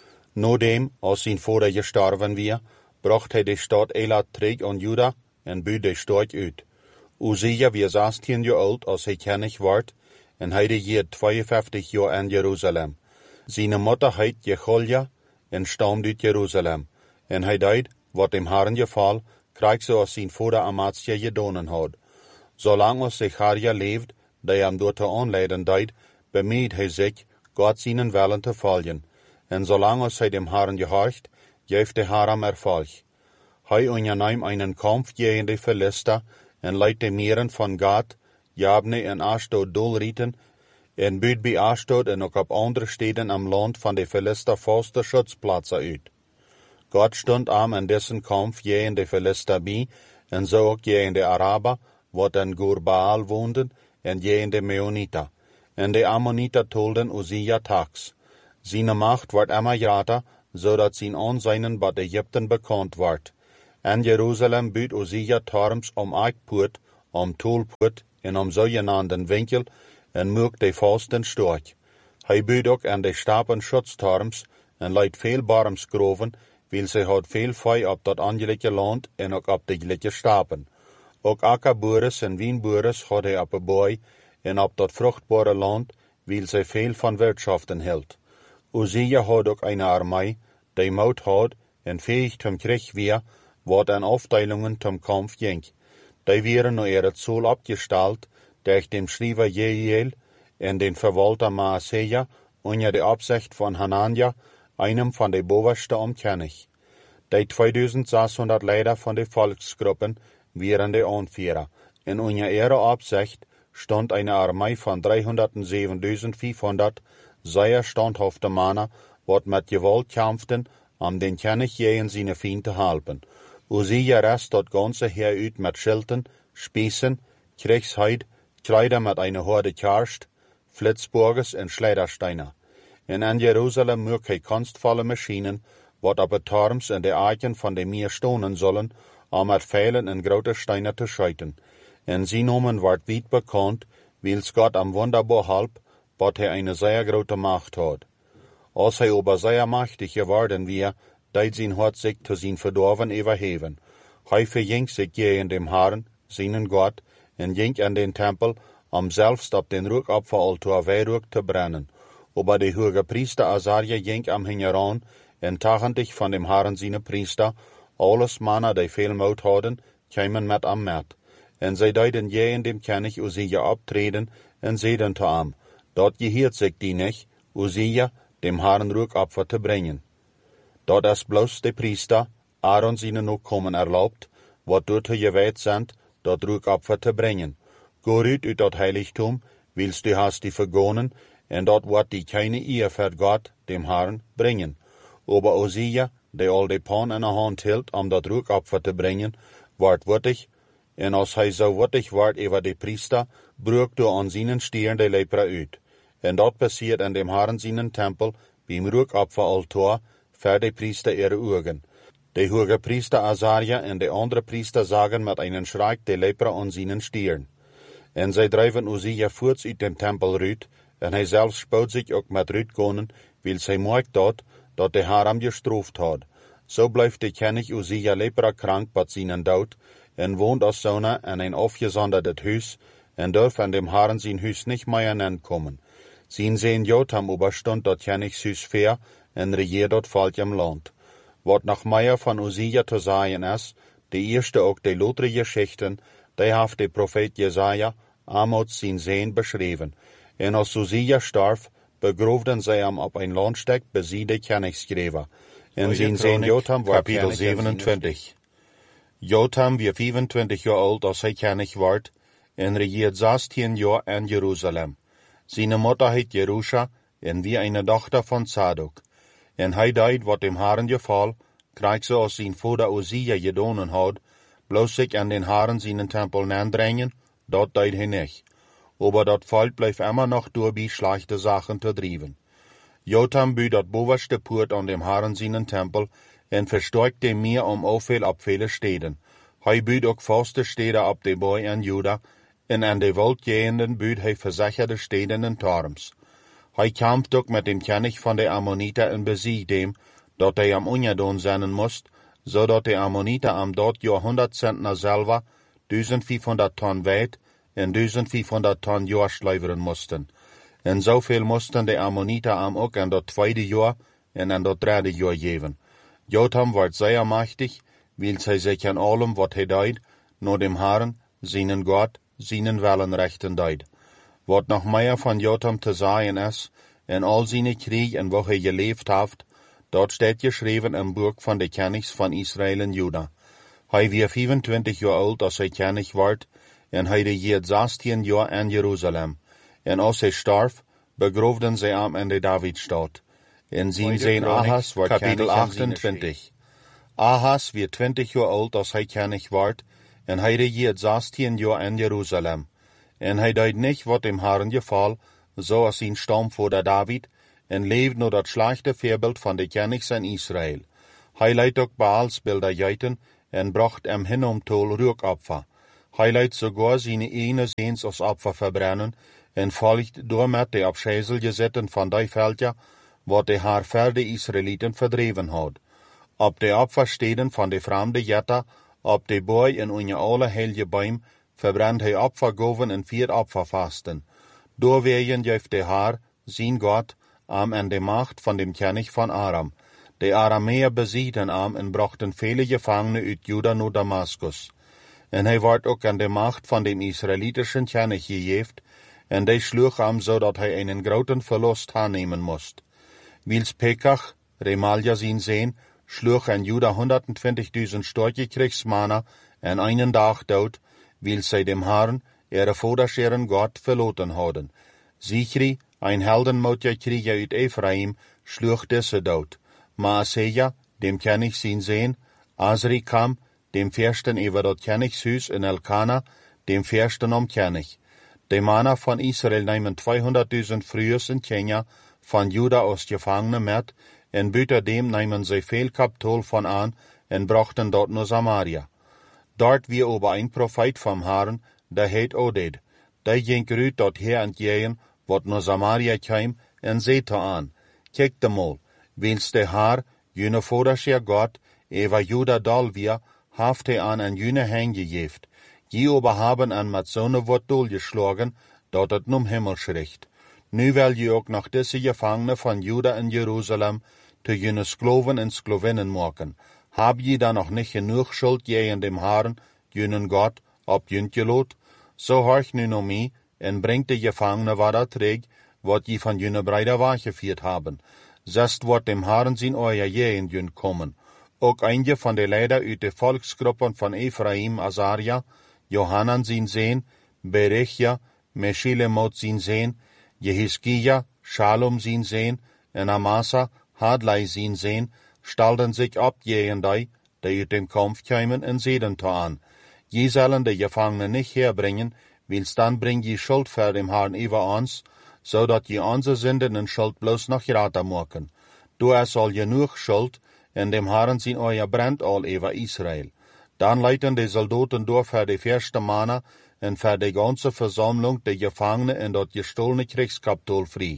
Nodem, als sein Vater gestorben war, brachte er die Stadt Elat terug an Juda en buit die Stadt uit. Usia war 16 Jahre alt, als hij König ward, en hij regiert 52 Jahre in Jerusalem. Seine Mutter heet Jecholja en stammt uit Jerusalem. En hij deed, wat dem Herrn gefall, kreeg zoals zijn Vater Amatia gedonen had. Zolang als Zecharia leeft, die hem door te aanleiden deed, bemüht hij zich, Gott seinen Willen te volgen. En zolang als hij dem Herrn gehorcht, geeft de Herr hem Erfolg. Hij onderneemt einen Kampf gegen die Philister en leidt de Meren von Gad, Jabne en Ashdod doelrieten, en buit bij Ashdod en ook op andere steden am Land van de Philister vaste Schutzplätze uit. Gott stond am in dessen Kampf gegen de Philister bij, en zo ook gegen de Araber, wat in Gurbaal woonden, en gegen de Meoniter. En de Ammoniter tolden Usia tags. Seine Macht wordt immer groter, zodat zijn Ansehen bei Ägypten bekannt wordt. En Jeruzalem buurt Uzia torms om Eikpoort, om Tolpoort en om zogenaamden winkel en moek de vasten storch. Hij buurt ook aan de stapen schutstorms en leidt veel barmsgroven, wil ze had veel vee op dat angelijke land en ook op de gelijke stapen. Ook akkerboeres en wienboeres had hij op een boy en op dat vruchtbare land, wil ze veel van wirtschaften hield. Uzia had ook een armee, die moed had en fähig zum Krieg weer, wat aan afdelingen zum Kampf ging. Die wären nur ihre Zoll abgestellt, durch dem Schreiber Jehiel en den Verwalter Maaseja unter der Absicht von Hanania, einem von den Boversten am König. Die 2600 Leiter von den Volksgruppen wären die Anführer. In unter ihrer Absicht stand eine Armee von 307.500 sehr standhafte Männer, wat mit Gewalt kämpften, den König gegen seine Feinde halten. Uzia rest dat ganze Heer uit mit Schilden, Spießen, Kriegsheid, Kleider mit einer Horde Karst, Flitzburgers en Schleudersteiner. En in Jerusalem mög hij kunstvolle Maschinen, wat op het torms en de eiken van de meer stonen zullen, om met Pfeilen en grote Steine te schieten. En zijn namen wordt weit bekannt, wils Gott am wunderbar halb, wat hij eine sehr grote Macht hat. Als hij aber sehr machtig geworden wir, deed zijn hart zich zu zijn verdorven überheben. Hij verging zich gegen dem Herrn, seinen Gott, en ging an den Tempel, selbst op den Rückopferaltar Weihrauch zu brennen. Aber der hohe Priester Asaria ging am Hingeran, en tachendig von dem Herrn seine Priester, alles Männer, die viel Mut hadden, kämen mit am Met. En zij deiden gegen dem König Uzia abtreten, en zeiden zu ihm, dort gehiert sich die nicht, Uzia, dem Herrn Rückopfer zu bringen. Dort ist bloß der Priester, Aaron seine Nachkommen erlaubt, wat dort geweiht sind, dort Rückopfer zu bringen. Go uit dat Heiligtum, willst du hast die vergonnen, en dort wird die keine Ehe für Gott, dem Herrn, bringen. Aber Uzia, der all die Pan in der Hand hielt, dat Rückopfer zu bringen, ward wurtig, en als hij so wurtig ward über die Priester, brug du an seinen Stieren die Lepra uit. En dat passiert in dem Herrn seinen Tempel, beim Rückopferaltar, für die Priester ihre Augen. Der hohe Priester Asaria und die andere Priester sagen mit einem Schrei die Lepra an seinen Stieren. En zij drijven Uzia voort uit dem Tempel ruit, en hij zelf spoot zich ook met ruitkonen, wil zij merkt dat de Herr hem gestraft had. So blijft de König Uzia lepra krank bij zijn dood, en woont als zoner in een afgezonderdet huis, en durft an dem Herrn zijn huis nicht mehr nankommen. Zijn zeen Jotham überstund dat Königshuis fair, en regiert dat Volk im Land. Wat nach Meier von Uzia zu sagen ist, die erste auch die lotre Geschichten, die hat der Prophet Jesaja Amos sein Sehen beschrieben. En als Uzia starf, begroefden zij hem op een landstek bij de Königsgräber. En zijn Sehen Jotham war Kapitel 27. Jotham war 25 Jahre alt, als hij König ward, en regiert 16 Jahre in Jerusalem. Seine Mutter heet Jerusha, en wie eine Tochter von Zadok. En hij deed wat dem Herrn geval, kreeg ze als zijn vader Uzia gedonen had, bloos zich an den Herrn seinen Tempel nandrängen, dat deed hij nicht. Aber dat Volk bleef immer noch durch schlechte Sachen zu driven. Jotham büht dat bovenste Poort an dem Herrn seinen Tempel, en verstärkte meer aufviel op viele Städten. Hij büht ook vaste Städte op de Boy in Juda, en an de Wohlgehenden büht hij versicherte Städten en Torms. Hij kämpft ook met dem König von de Ammoniter en besiegt dem, dat hij am ungedon zijn moest, zodat de Ammoniter am dort Jahr 100 Zentner Silber, 1500 Tonnen Weit en 1500 Tonnen Jahr schleuveren mussten. En zoveel moesten de Ammoniter am ook in dat tweede Jahr en in dat derde Jahr geven. Jotham werd zeer machtig, wil hij zich aan allem wat hij deed, naar dem Herrn, seinen Gott, seinen Willen rechten deed. Wat nog meer van Jotham te zeggen is, en al seine Krieg en wo hij geleefd heeft, dort steht geschreven im Buch von de Königs von Israel en Juda. Hij war 25 Jahre alt, als hij König werd, en hij regiert 16 Jahre in Jerusalem. En als hij starf, begroefden zij hem in de Davidstad. En zijn Sehen Ahas werd Kapitel 28. Ahas war 20 Jahre alt, als hij König werd, en hij regiert 16 Jahre in Jerusalem. En hij deed niet wat dem Herrn geval, zoals zijn stamvader David, en leefde naar dat slechte voorbeeld van de Königs in Israel. Hij leidt ook Baalsbilder geiten, en bracht hinumtol Rückopfer. Hij leidt sogar seine ene Seens als Opfer verbrennen, en volgt door met de op schijzel gezetten van die veldja, wat de haar verde Israëlieten verdreven had. Op de opfersteden van de vreemde jetta, op de boy in onze alle heilige boom, verbrennt hij opfergoven en 4 opferfasten. Doorwegen geeft de haar, zijn God, en de macht van dem König van Aram. De Arameer besiegten en brachten vele Gefangene uit Juda naar Damaskus. En hij wordt ook aan de macht van dem Israelitischen König gegeven, en die sloeg zodat hij een groten verlust aannemen moest. Wils Pekach, Remalia zijn zoon, sloeg aan Juda 120.000 sterke Kriegsmannen en einen dag dood, wils zij dem Herrn, ihre Vorderscheren Gott, verloten hadden. Zichri, ein heldenmotiger Krieger uit Ephraim, sloeg deze dood. Maaseja, dem König zijn zoon, Azrikam, dem Fürsten über das Königshuis in Elkana, dem Fürsten König. Die Männer von Israel nehmen 200.000 Frühes in Kenia von Juda aus Gefangene mit, en buiten dem nemen sie veel Kapitol von an, en brachten dort naar Samaria. Dort wie aber ein Prophet vom Herrn, der heet Oded. Der ging uit dort her entgegen, wat naar Samaria kwam, en zette an. Kijk de mal, wils de Herr, jene Vorderscher Gott, eva Juda dalvia, haft hij an en jene hängegeven. Die aber haben an met zo'n wat geschlagen, dat het num Himmel schricht. Nu wil je ook nog deze Gefangene van Juda en Jeruzalem te jene Skloven en Sklovinnen maken. Hab je dan nog niet genoeg schuld tegen dem Herrn, jenen Gott, op juntje lot? So horch nu no mij, en brengt de Gefangene wat terug, wat je van jene Brüder weggeführt haben. Zest wordt dem Herrn zijn euer jeen jün kommen. Ook eindje van de leider uit de volksgruppen van Ephraim, Azaria, Johanan zijn zoon, Berechia, Meshilemot zijn zoon, Jehiskia, Shalom zijn zoon, en Amasa, Hadlai zijn zoon, stelden zich op tegen die uit dem Kampf kwamen en zeiden aan. Je zullen de Gefangenen niet herbrengen, wils dan breng je schuld voor dem Herrn über ons, zodat je onze zinden en schuld bloos nog grater maken. Du es al genoeg schuld, en dem Herrn zijn euer brand al über Israel. Dan leiten de soldaten door voor de eerste mannen en voor de ganze Versammlung de Gefangenen en dat gestohlene Kriegskapitol vrij.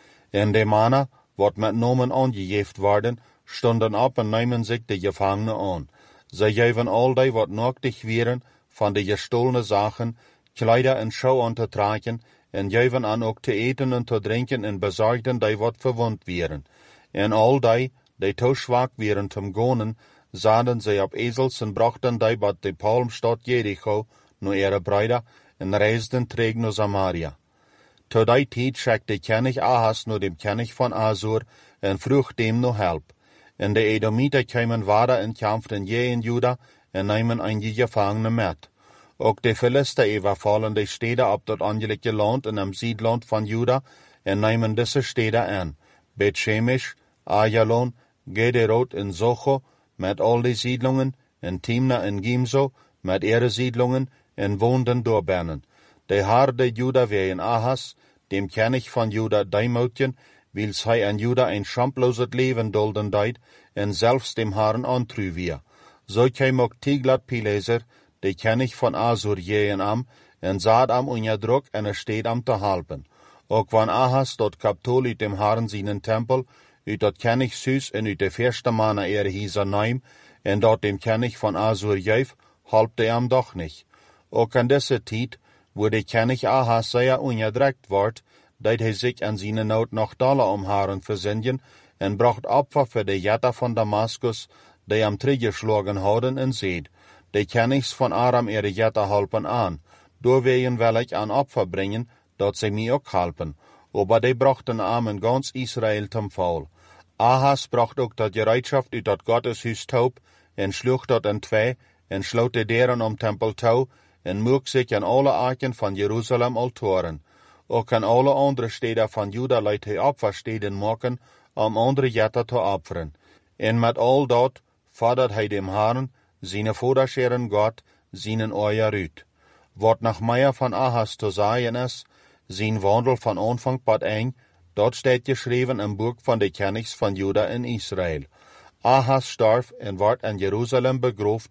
En de mannen, wat met namen aangegeven worden, stonden op en nemen zich de Gefangenen aan. Zij geven al die wat nodig waren van de gestohlene zaken, kleider en schouw aan te dragen, en geven aan ook te eten en te drinken en bezorgden die wat verwond waren. En al die te zwak waren zum gonen, zaden zij op ezels en brachten die wat de Palmstad Jericho naar ihre Brüder en reisden terug naar Samaria. Zu die tijd schickte König Ahas naar dem König van Asur en vroeg dem naar help. En de Edomiter kwamen wader en kämpften je in Juda en nemen einige Gefangene met. Ook de Philister überfallen de steden op dat angelikte land en am Siedland van Juda en nemen deze steden aan. Bet-Shemesh, Ajalon, Gederot en Socho, met al die Siedlungen, en Timna en Gimzo, met ihre Siedlungen, en woonden doorbannen. De Herr de Juda wegen Ahas, dem König van Juda deimoutjen, wils hij an Juda ein schamploses Leben dulden deed, en zelfs dem Herrn antrü wir. So kwam ook Tiglat-Pileser, de König van Asur jeen am, en zat am onderdruk en steed am te helpen. Ook van Ahas dat Kapitol uit dem Herrn seinen Tempel, uit dat Königshuis en uit de eerste mannen ihre Hieser neim, en dat dem König van Asur geef, halpte am doch nicht. Ook an deze tijd, wo de König Ahas sehr onderdrukt wordt, deed hij zich an seine Not noch doller om Herren verzinnen, en bracht Opfer für de Jätter von Damaskus, die am teruggeschlagen hadden, en zeid, de Königs von Aram ihre Jätter halpen an, doorwegen wil ik an Opfer bringen, dat sie mir ook halpen, aber die brachten in ganz Israel zum Fall. Ahas bracht ook dat gereedschaft uit dat Gotteshuis taub, en sloeg dat in twee, en sloot de deuren Tempel touw, en moek zich aan alle arken van Jeruzalem altoren. Ook aan alle andere steden van Juda liet hij opfersteden maken, om andere Jätter te opferen. En met al dat fordert hij dem Herrn, seine Vorderscheren Gott, seinen euer uit. Wat nach Meier van Ahas te zeggen is, zijn wandel van Anfang tot eind, dat steht geschreven im Buch van de Königs van Juda en Israel. Ahas starf en wordt in Jeruzalem begroefd,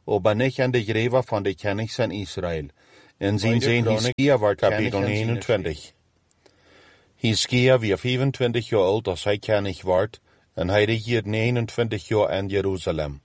aber nicht an de Gräber von de Königs in Israel. In zijn zin Hiskia wordt kapitel 21. Hiskia wie 25 jaar oud als hij König wordt, en hij regiert 29 jaar in Jeruzalem.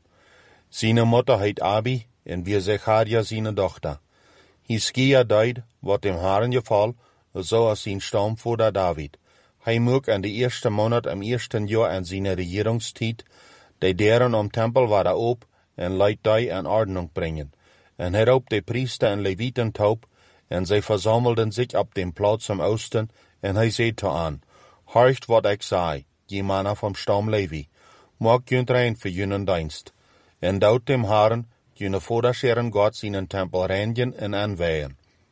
Zijn moeder heet Abi, en wie Zecharia zijn dochter. Hiskia deed, wat dem Herrn geval, zoals zijn stamvader David. Hij mocht in de eerste maand im eersten jaar in zijn regeringstijd, de deuren om tempel waren op, en leidt die in ordnung brengen. En hierop de priester en Leviten taub, en zij versammelden zich op dem Platz im Osten, en hij zei te aan, horcht wat ik zei, je mannen vom Stamm Levi, maak junt rein für junen dienst. En dout dem Herrn, june Vaderscheren Gott seinen Tempel reinigen en aanweihen.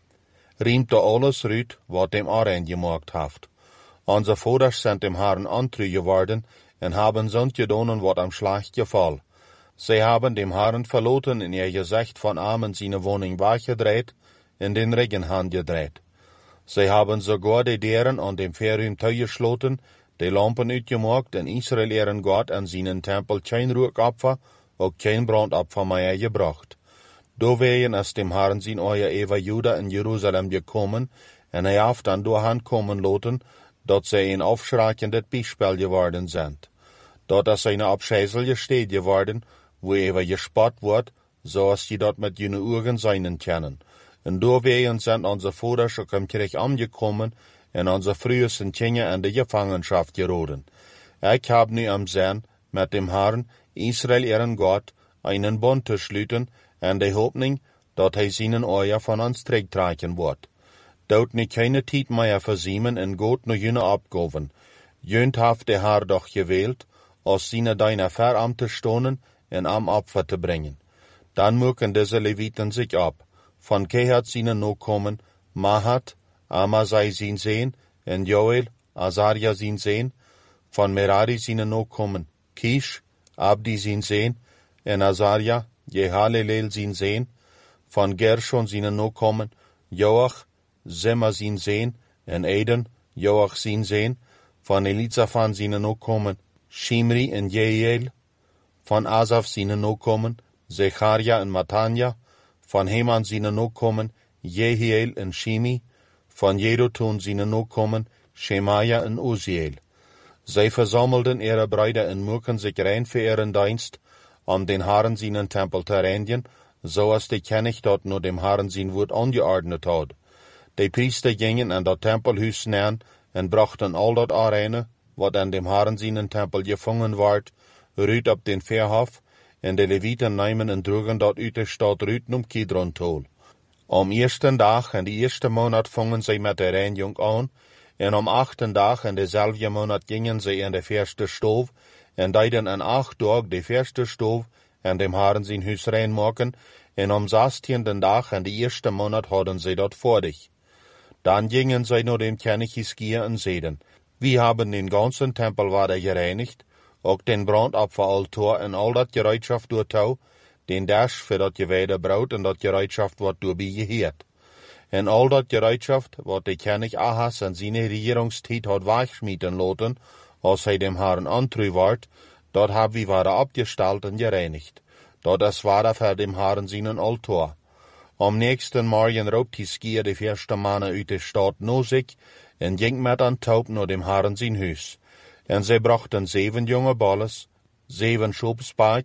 Riemt de alles ruut, wat dem Arein gemaakt haft. Onze Vaders sind dem Herrn antreu geworden, en haben zond gedonen wat am Schlag gefall. Sie haben dem Herrn verloten in ihr Gesicht von Amen seine Wohnung wachgedreht, in den Regenhahn gedreht. Sie haben sogar die Deren an dem Ferium geschloten, die Lampen uitgemaakt in Israel ihren Gott an seinen Tempel kein Ruhopfer, auch kein Brandopfer mehr gebracht. Dowegen ist dem Herrn sein euer Eva Juda in Jerusalem gekommen, en hij haft dann doorhand kommen loten, dat zij een aufschreikendes Beispiel geworden sind. Dort ist eine abscheißelige Stätte geworden, wo Eva gespott wird, so als die dort mit jene Augen seinen können. Und dowegen sind unsere Väter schon im Krieg angekommen, und unsere frühesten Kinder in der Gefangenschaft geraten. Ich hab nu am Sinn, mit dem Herrn, Israel ihren Gott, einen Bund zu schließen, in der Hoffnung, dat hij seinen Euer von uns trägtragen wird. Dort nie keine Zeit mehr versiemen en Gott noch jene abgaven. Jönt haft der Herr doch gewählt, aus seine deiner Veramte stonen en am Opfer zu bringen. Dann mögen diese Leviten sich ab. Von Kehat seinen Nachkommen, Mahat, Amasai sin Sehn, en Joel, Azaria sin Sehn, von Merari seinen Nachkommen, Kish, Abdi sin Sehn, en Azaria, Jehalelel sin Sehn, von Gershon seinen Nachkommen, Joach, Zema sin Sehn, en Eden, Joach sin Sehn, von Elizaphan seinen Nachkommen, Shimri en Jeiel, von Asaf seinen Nachkommen, Zecharia en Matanja, von Heman seinen Nachkommen, Jehiel en Shimi, von Jedutun seinen Nachkommen, Shemaja en Uziel. Sie versammelten ihre Brüder und mögen sich rein für ihren Dienst, den Herrn seinen Tempel zu reinigen, so als der König dort nur dem Herrn sein Wort angeordnet hat. Die Priester gingen an das Tempelhaus nähen und brachten all das Arene, was an dem Herrn seinen Tempel gefangen ward, rüt ab den Verhof, und die Leviten nehmen und trugen dort uit der Stadt Rüten Kidron tol. Am ersten Tag in die erste Monat fangen sie mit der Reinigung an, und am 8. Tag in derselben Monat gingen sie in der erste Stof, und deiden an 8 Tagen die erste Stof, und dem Herrn sein Haus reinmachen, und am 16. Tag in die erste Monat hatten sie dort fertig. Dann gingen sie nur dem König Hiskia und seiden, wir haben den ganzen Tempel wieder gereinigt, auch den Brandopferaltar und all das Gereitschaft durchtau, den Dasch für das geweihte Braut und das Gereitschaft wird durchgehört. Und all das Gereitschaft, wat der König Ahas an seine Regierungszeit hat wegschmieden lassen, als er dem Herrn antreu ward, dort hab wir wieder abgestellt und gereinigt. Dort es war für dem Herrn seinen Altar. Am nächsten Morgen raubt Hiskia die erste Männer uit der Stadt no sich und ging mit an Taub nur dem Herrn sein Haus. Und sie brachten 7 junge Balles, 7 Schubsberg,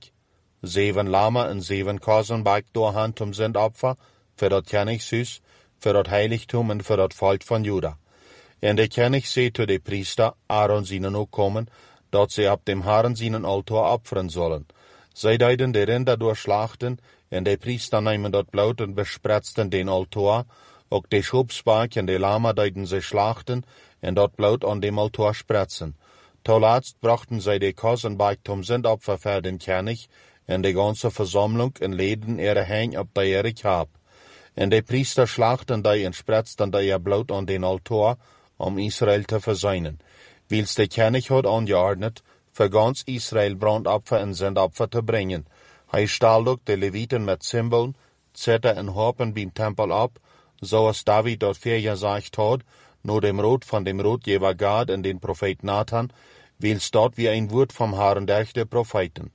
7 Lama und 7 Kasenberg durchhand zum Sündopfer, für das Königshus, für das Heiligtum und für das Volk von Juda. Und der König sei zu den Priester, Aaron seinen Nachkommen, dass sie ab dem Herrn seinen Altar opfern sollen. Sie deuten die Rinder durchschlachten, und die Priester nehmen dort Blut und bespritzten den Altar, auch die Schubsberg und die Lama deuten sie schlachten, und dort Blut an dem Altar spritzen. Zuletzt brachten sie die Kasenberg zum Sündopfer für den König, und die ganze Versammlung und leden ihre Hände ab der Erik ab. Und die Priester schlachten die und spritzten ihr Blut an den Altar, Israel zu versöhnen. Wils der König hat angeordnet, für ganz Israel Brandopfer und Sündopfer zu bringen. Hij stahl ook die Leviten mit Zimbeln, Zither und Harpen beim Tempel ab, so als David dort gesagt hat, nur dem Rot von dem Rotgeber Gad und den Prophet Nathan, wils dort wie ein Wort vom Herrn durch die Propheten.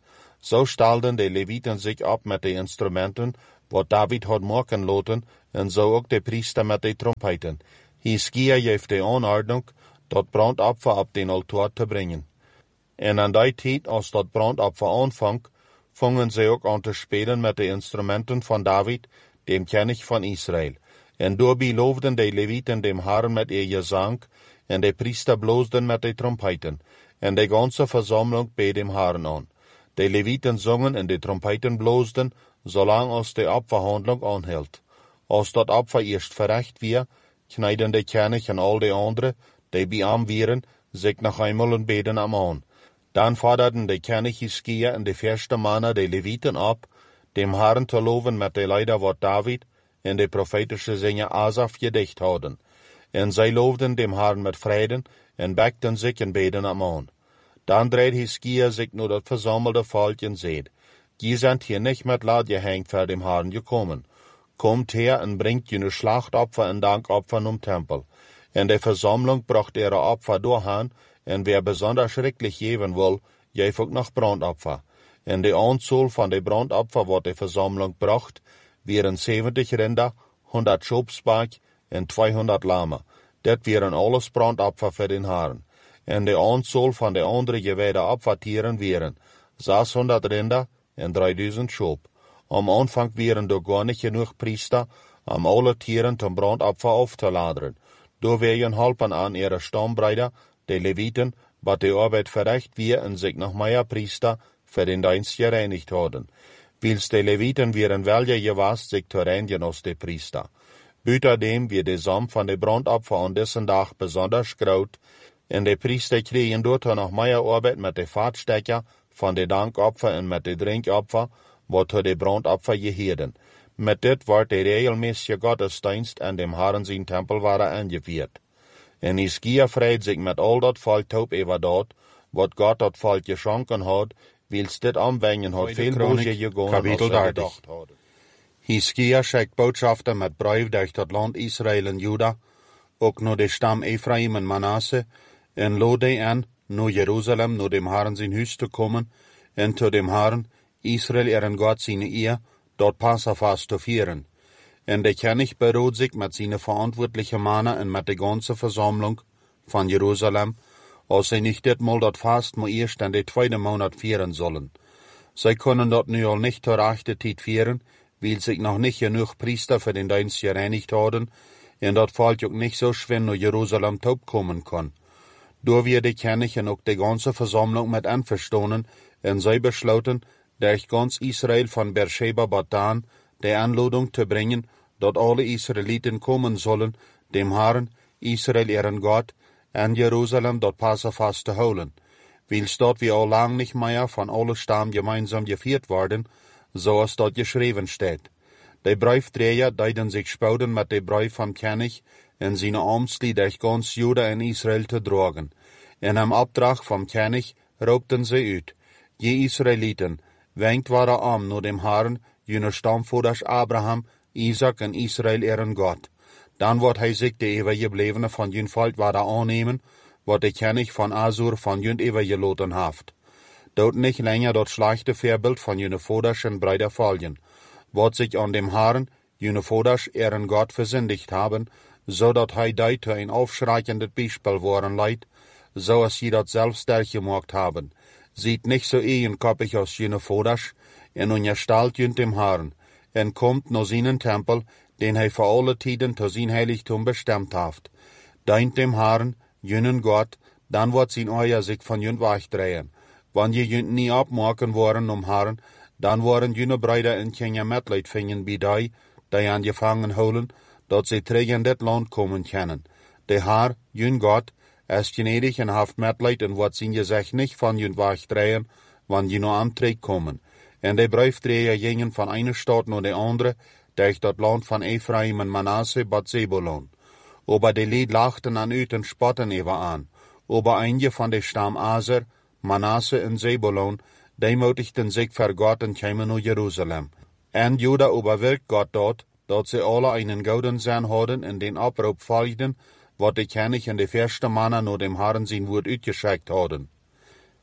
So stelden de Leviten sich ab met de instrumenten, wat David had maken laten, en zo ook de priester met de trompeten. Hiskia geeft de aanordnung, dat brandopfer op den altaar te brengen. En aan die tijd, als dat brandopfer aanvangt, fangen ze ook aan te spelen met de instrumenten van David, dem König van Israël. En daarbij loofden de Leviten dem Herrn met ihr gezang, en de priester bloosden met de trompeten, en de ganze verzameling bij dem Herrn aan. De Leviten zongen en de trompeten bloosden, zolang als de opferhandeling aanhield. Als dat opfer eerst verrecht weer, knijden de König en al de anderen, die bij hem waren, zich nog eenmaal en beden hem aan. Dan forderden de König Hiskia en de verste mannen de Leviten op, dem Herrn te loven met de Lieder wat David en de profetische zinger Asaf gedicht hadden. En zij loofden dem Herrn met vreden en bekten zich en beden hem aan. Dan dreed Hiskia zich naar dat verzamelde volk en zei, Je zijn hier niet met laat gehängt voor dem Herrn gekommen. Komt her en bringt jullie Schlachtopfer en Dankopfer om Tempel. En de Versammlung bracht ihre Opfer doorheen, en wer besonders schrecklich geven wil, geeft ook nog Brandopfer. En de aantal van de Brandopfer wat de Versammlung bracht, waren 70 Rinder, 100 Schopsbak en 200 Lamme. Dat waren alles Brandopfer voor den Herrn. En de aantal van de andere gewijde Opfertieren waren 600 Rinder en 3000 Schop. Am Anfang waren er gar nicht genug Priester, om alle Tieren zum Brandopfer aufzuladen. Door werden helpen aan ihre Stammbruder, de Leviten, wat de Arbeit verrecht wir en sich noch mehr Priester für den Dienst gereinigt hadden. Wils de Leviten waren welje gewast sich zu reinigen als de Priester. Buitendem wir de Samen van de Brandopfer an dessen Dag besonders groot, en de Priester kregen dort noch mehr Arbeit mit de Vaatstekker van de Dankopfer en met de Drinkopfer, wat de Brandopfer geheden. Met dit wordt de regelmäßige Gottesdienst an dem Herrn zijn Tempel waren aangevierd. En Hiskia vreit zich met al dat volk op over dat, wat God dat volk geschonken had, wils dit aanwengen had veel boosje gegaan als ze gedacht hadden. Hiskia schickt Botschafter met brief durch dat land Israël en Juda, ook naar de stam Ephraim en Manasse, en lood die aan naar Jeruzalem, naar dem Herrn zijn huis te komen, en zu dem Herrn, Israël ihren Gott seine Ehe, dort Passafast zu vieren. En de König beruht sich mit seinen verantwortlichen Männern und mit der ganzen Versammlung von Jerusalem, als sie nicht ditmal dort Fast mal erst in der 2. Monat vieren sollen. Sie können dort nu al nicht zur rechten Zeit vieren, weil sich noch nicht genug Priester für den Dienst gereinigt haben, und dort Volk auch nicht so schwer nach Jerusalem taub kommen kann. Door wir de König und auch die ganze Versammlung mit einverstanden, und sie beschlossen, durch ganz Israel von Beersheba bis Dan die Anladung zu bringen, dat alle Israeliten kommen sollen, dem Herrn, Israel ihren Gott, an Jerusalem dort Passafast zu holen. Wils dort wie all lang nicht mehr von alle Stammen gemeinsam geviert worden, so als dort geschrieben steht. Die Briefträger deiden sich spouden mit de Brief vom König en seine Amtsli durch ganz Juda en Israel zu tragen. En am Abtrag vom König roepten sie uit, je Israeliten, wenkt waren am nur dem Herrn, jene Stammvorders Abraham, Isaac en Israel ihren Gott. Dan wordt hij zich de overgeblevene van jun volk waren aannemen, wat de König van Asur van jun overgeloten haft. Dort nicht länger dat schlechte Verbild von jene Voders en Brüder folgen, wat sich an dem Herrn, jene Voders ihren Gott versündigt haben, so dat hij die zu ein aufschreiendes Beispiel worden leid, so als sie dat selbst durchgemacht haben. Sieht nicht so eigenkoppig als jene Voders, en unterstellt jünt dem Herrn, en kommt naar seinen Tempel, den hij voor alle Tiden zu sein Heiligtum bestimmt haft. Deint dem Herrn, jünen Gott, dan wordt zijn Eier sich von jünt wegdrehen. Wann je jünt nie abmaken worden Herrn, dan worden jüne Brüder en Kinder Mitleid fingen bij die angefangen holen, dat sie terug in dit land kommen können. De Herr, jün Gott, ist gnädig en haft Mitleid en wordt zijn Gesicht nicht von jünt wegdrehen, wann je nur antrek kommen. En de Briefträger gingen von einer Stadt naar de andere, durch dat land van Ephraim en Manasse bat Zebulon. Aber de Lied lachten an uit en spotten even aan. Aber einige van de Stamm Aser, Manasse en Zebulon, demutigten sich vor Gott en kämen naar Jerusalem. En Juda überwirkt Gott dort, dat sie alle einen gouden Sinn hadden en den Abruf folgten, wat de König en de verste Männer naar dem Herrn sein Wort uitgeschickt hadden.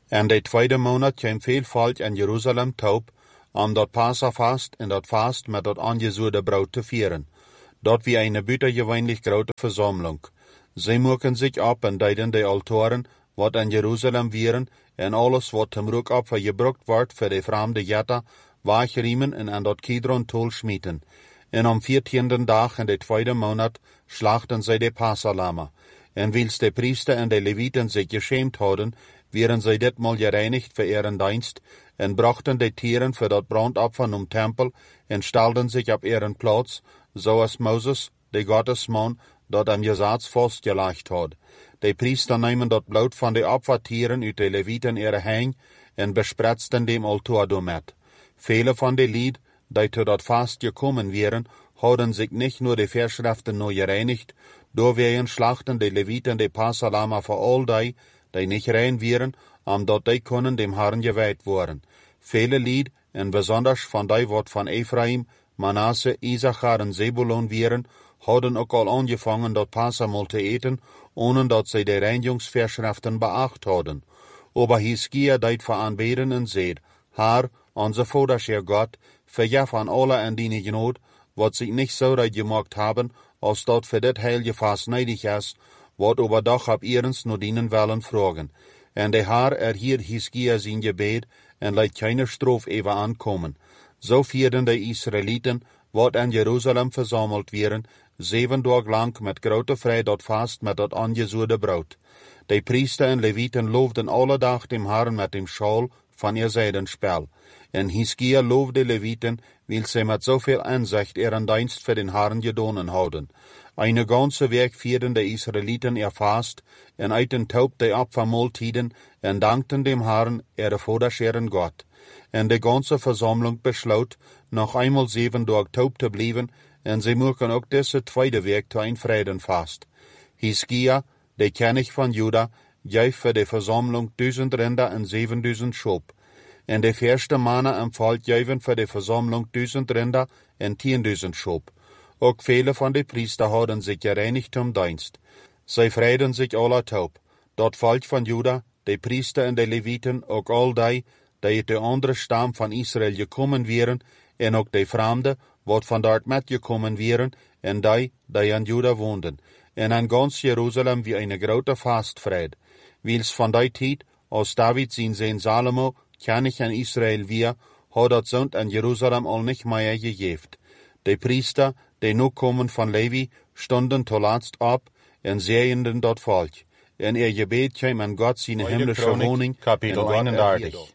En de tweede maand kwam veel volk in Jeruzalem taub, om dat Passafast en dat vast met dat aangezoede brood te vieren. Dat wie eine buitengewöhnlich grote Versammlung. Sie moeken zich op en deiden de Altoren, wat in Jeruzalem vieren, en alles wat zum Rookopfer gebruikt wordt voor de vreemde jetta, waagriemen en aan dat Kidron tol schmieten. En am 14. dag in de tweede maand slachten zij de Passalama. En wils de priester en de Leviten zich geschämt hadden, wären zij ditmaal gereinigt voor ihren dienst, en brachten de tieren voor dat brandopfer om tempel, en stelden zich op ihren plaats, zoals Moses, de Gottesman, dat am Gesetz vastgelegd had. De priester nemen dat bloed van de opfertieren uit de Leviten ihre heen, en bespretsten dem altaar doormet. Vele van de lied, die tot dat vast gekommen wären, hadden zich nicht nur de Verschriften neu gereinigt, doorwegen slachten de Leviten de Passalama voor al die nicht rein wären, omdat die kunnen dem Herrn geweiht worden. Vele lied, en besonders van die wat van Ephraim, Manasse, Issachar en Zebulon wären, hadden ook al angefangen dat Passamal te eten, ohne dat zij de Reinigungsverschriften beacht hadden. Aber Hiskia deit voor aanbeden en zeid, Herr, onze Vaderscher Gott, vergef aan alle en die Genot, wat zich nicht so reid gemacht haben, als dat für dit heilige Fast neidig is, wat overdag op ihrens nur dienen willen vragen. En de Herr erhielt Hiskia zijn gebed, en leidt keine Strof even aankomen. So vierden de Israeliten, wat in Jeruzalem versammelt wären, 7 Tage lang met grote vrij dat vast met dat aangezoede brood. De priester en Leviten loofden alle dag dem Herrn met dem Schal van ihr Seidenspel. En Hiskia loofde Leviten, weil sie met zoveel inzicht ihren Dienst für den Herrn gedonen hadden. Eine ganze Week vierden de Israeliten ihr Fast, en eiten taub de Opfermahltiden, en dankten dem Herrn, ihre Vaderscheren Gott. En de ganze Versammlung besloot, noch einmal 7 Tage taub te blijven, en sie mochten ook deze tweede week te een Freudenfast. Hiskia, de König van Juda, geeft voor de Versammlung 1000 Rinder en 7000 Schop. En de eerste mannen am Volk geven voor de Versammlung 1000 Rinder en 10.000 Schop. Ook vele van de priester hadden zich gereinigd om dienst. Zij vreiden zich alle taub. Dat Volk van Juda, de priester en de Leviten, ook al die uit de andere stam van Israël gekomen wären, en ook de vreemden, wat van dort metgekommen wären, en die in Juda woonden, en aan ganz Jeruzalem wie eine grote Fastfried. Wils van die tijd, als David zijn Salomo, König in Israël weer, had dat zond in Jeruzalem al nicht meer gegeven. De priester, die nu komen van Levi, stonden tolatst op, en zeiden dat volk. En gebed kwam aan God zijn himmlische woning, Kapitel 31.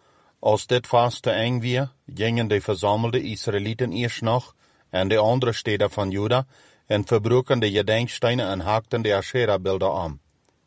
Als dit vast te eng weer, gingen de verzamelde Israëlieten eerst nog, en de andere steden van Juda, en verbroken de gedenksteinen en haakten de Asherah-beelden aan.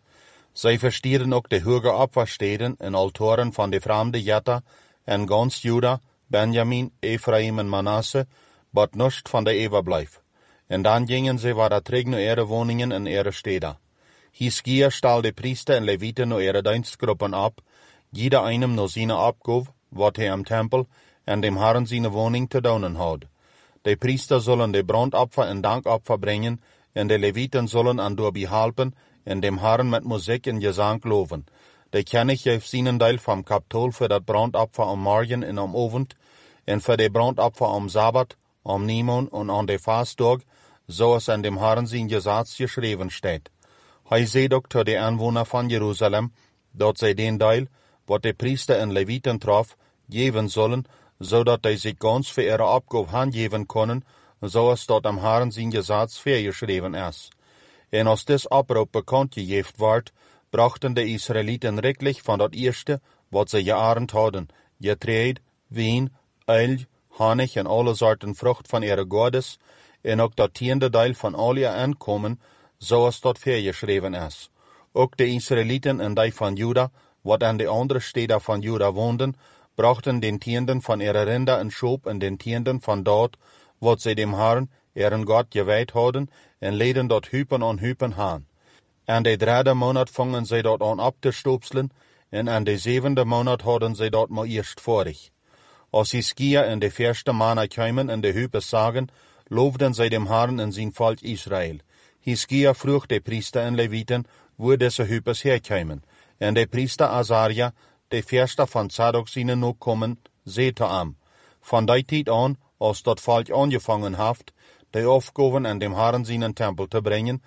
Zij verstierden ook de hoge opfersteden en altoren van de vreemde jetta, en gans Juda, Benjamin, Ephraim en Manasse, wat nust van de overblijf. En dan gingen ze waar terug naar ihre woningen en ihre steden. Hiskia stal de priester en Leviten naar ihre dienstgruppen op, jeder einem nur seine Abgabe, wat hij am Tempel, en dem Herrn seine woning te doen had. De priester zullen de brandopfer en dankopfer brengen, en de Leviten zullen aan doorbi helpen, en dem Herrn met muziek en gezang loven. De König geeft zijn deel van Kapitol voor dat brandopfer am morgen en am avond, en voor de brandopfer am Sabbat, am Nimon en aan de Fastdag, zoals in dem Herrn zijn Gesetz geschreven staat. Hij zei ook tot de aanwoner van Jeruzalem, dat zij den deel, wat de priester en Leviten trof, geven zullen, zodat die zich ganz voor ihre Abgabe handgeven kunnen, zoals dat am Herrn zijn Gesetz voorgeschreven is. En als dit oproep bekend gegeven wordt, brachten de Israëlieten riklich van dat eerste, wat ze gearend hadden, getreed, wien, uil, honig en alle soorten vrucht van ihre godes, en ook dat 10e deel van al je aankomen, zoals dat voorgeschreven is. Ook de Israëlieten en die van Juda, wat aan de andere steden van Juda woonden, brachten den 10. van ihre Rinder en Schop en den 10. van dat, wat zij dem Herrn, ihren Gott, gewijd hadden, en leden dat hupen aan hupen haan. En de 3e maand vangen zij dat aan op te stoopselen, en aan de 7e maand hadden zij dat maar eerst vorig. Als Hiskia en de 1. maanden kwamen en de hupen zagen, loofden zij dem Herrn en zijn volk Israël. Hiskia vroeg de priester en Leviten, wo deze hupes herkwamen. En de priester Azaria de Verster van Zadok seine nog kommen, seht am. Von der Zeit an, als dat Volk angefangen haft, die Aufgaben an dem Herrn seinen Tempel zu bringen,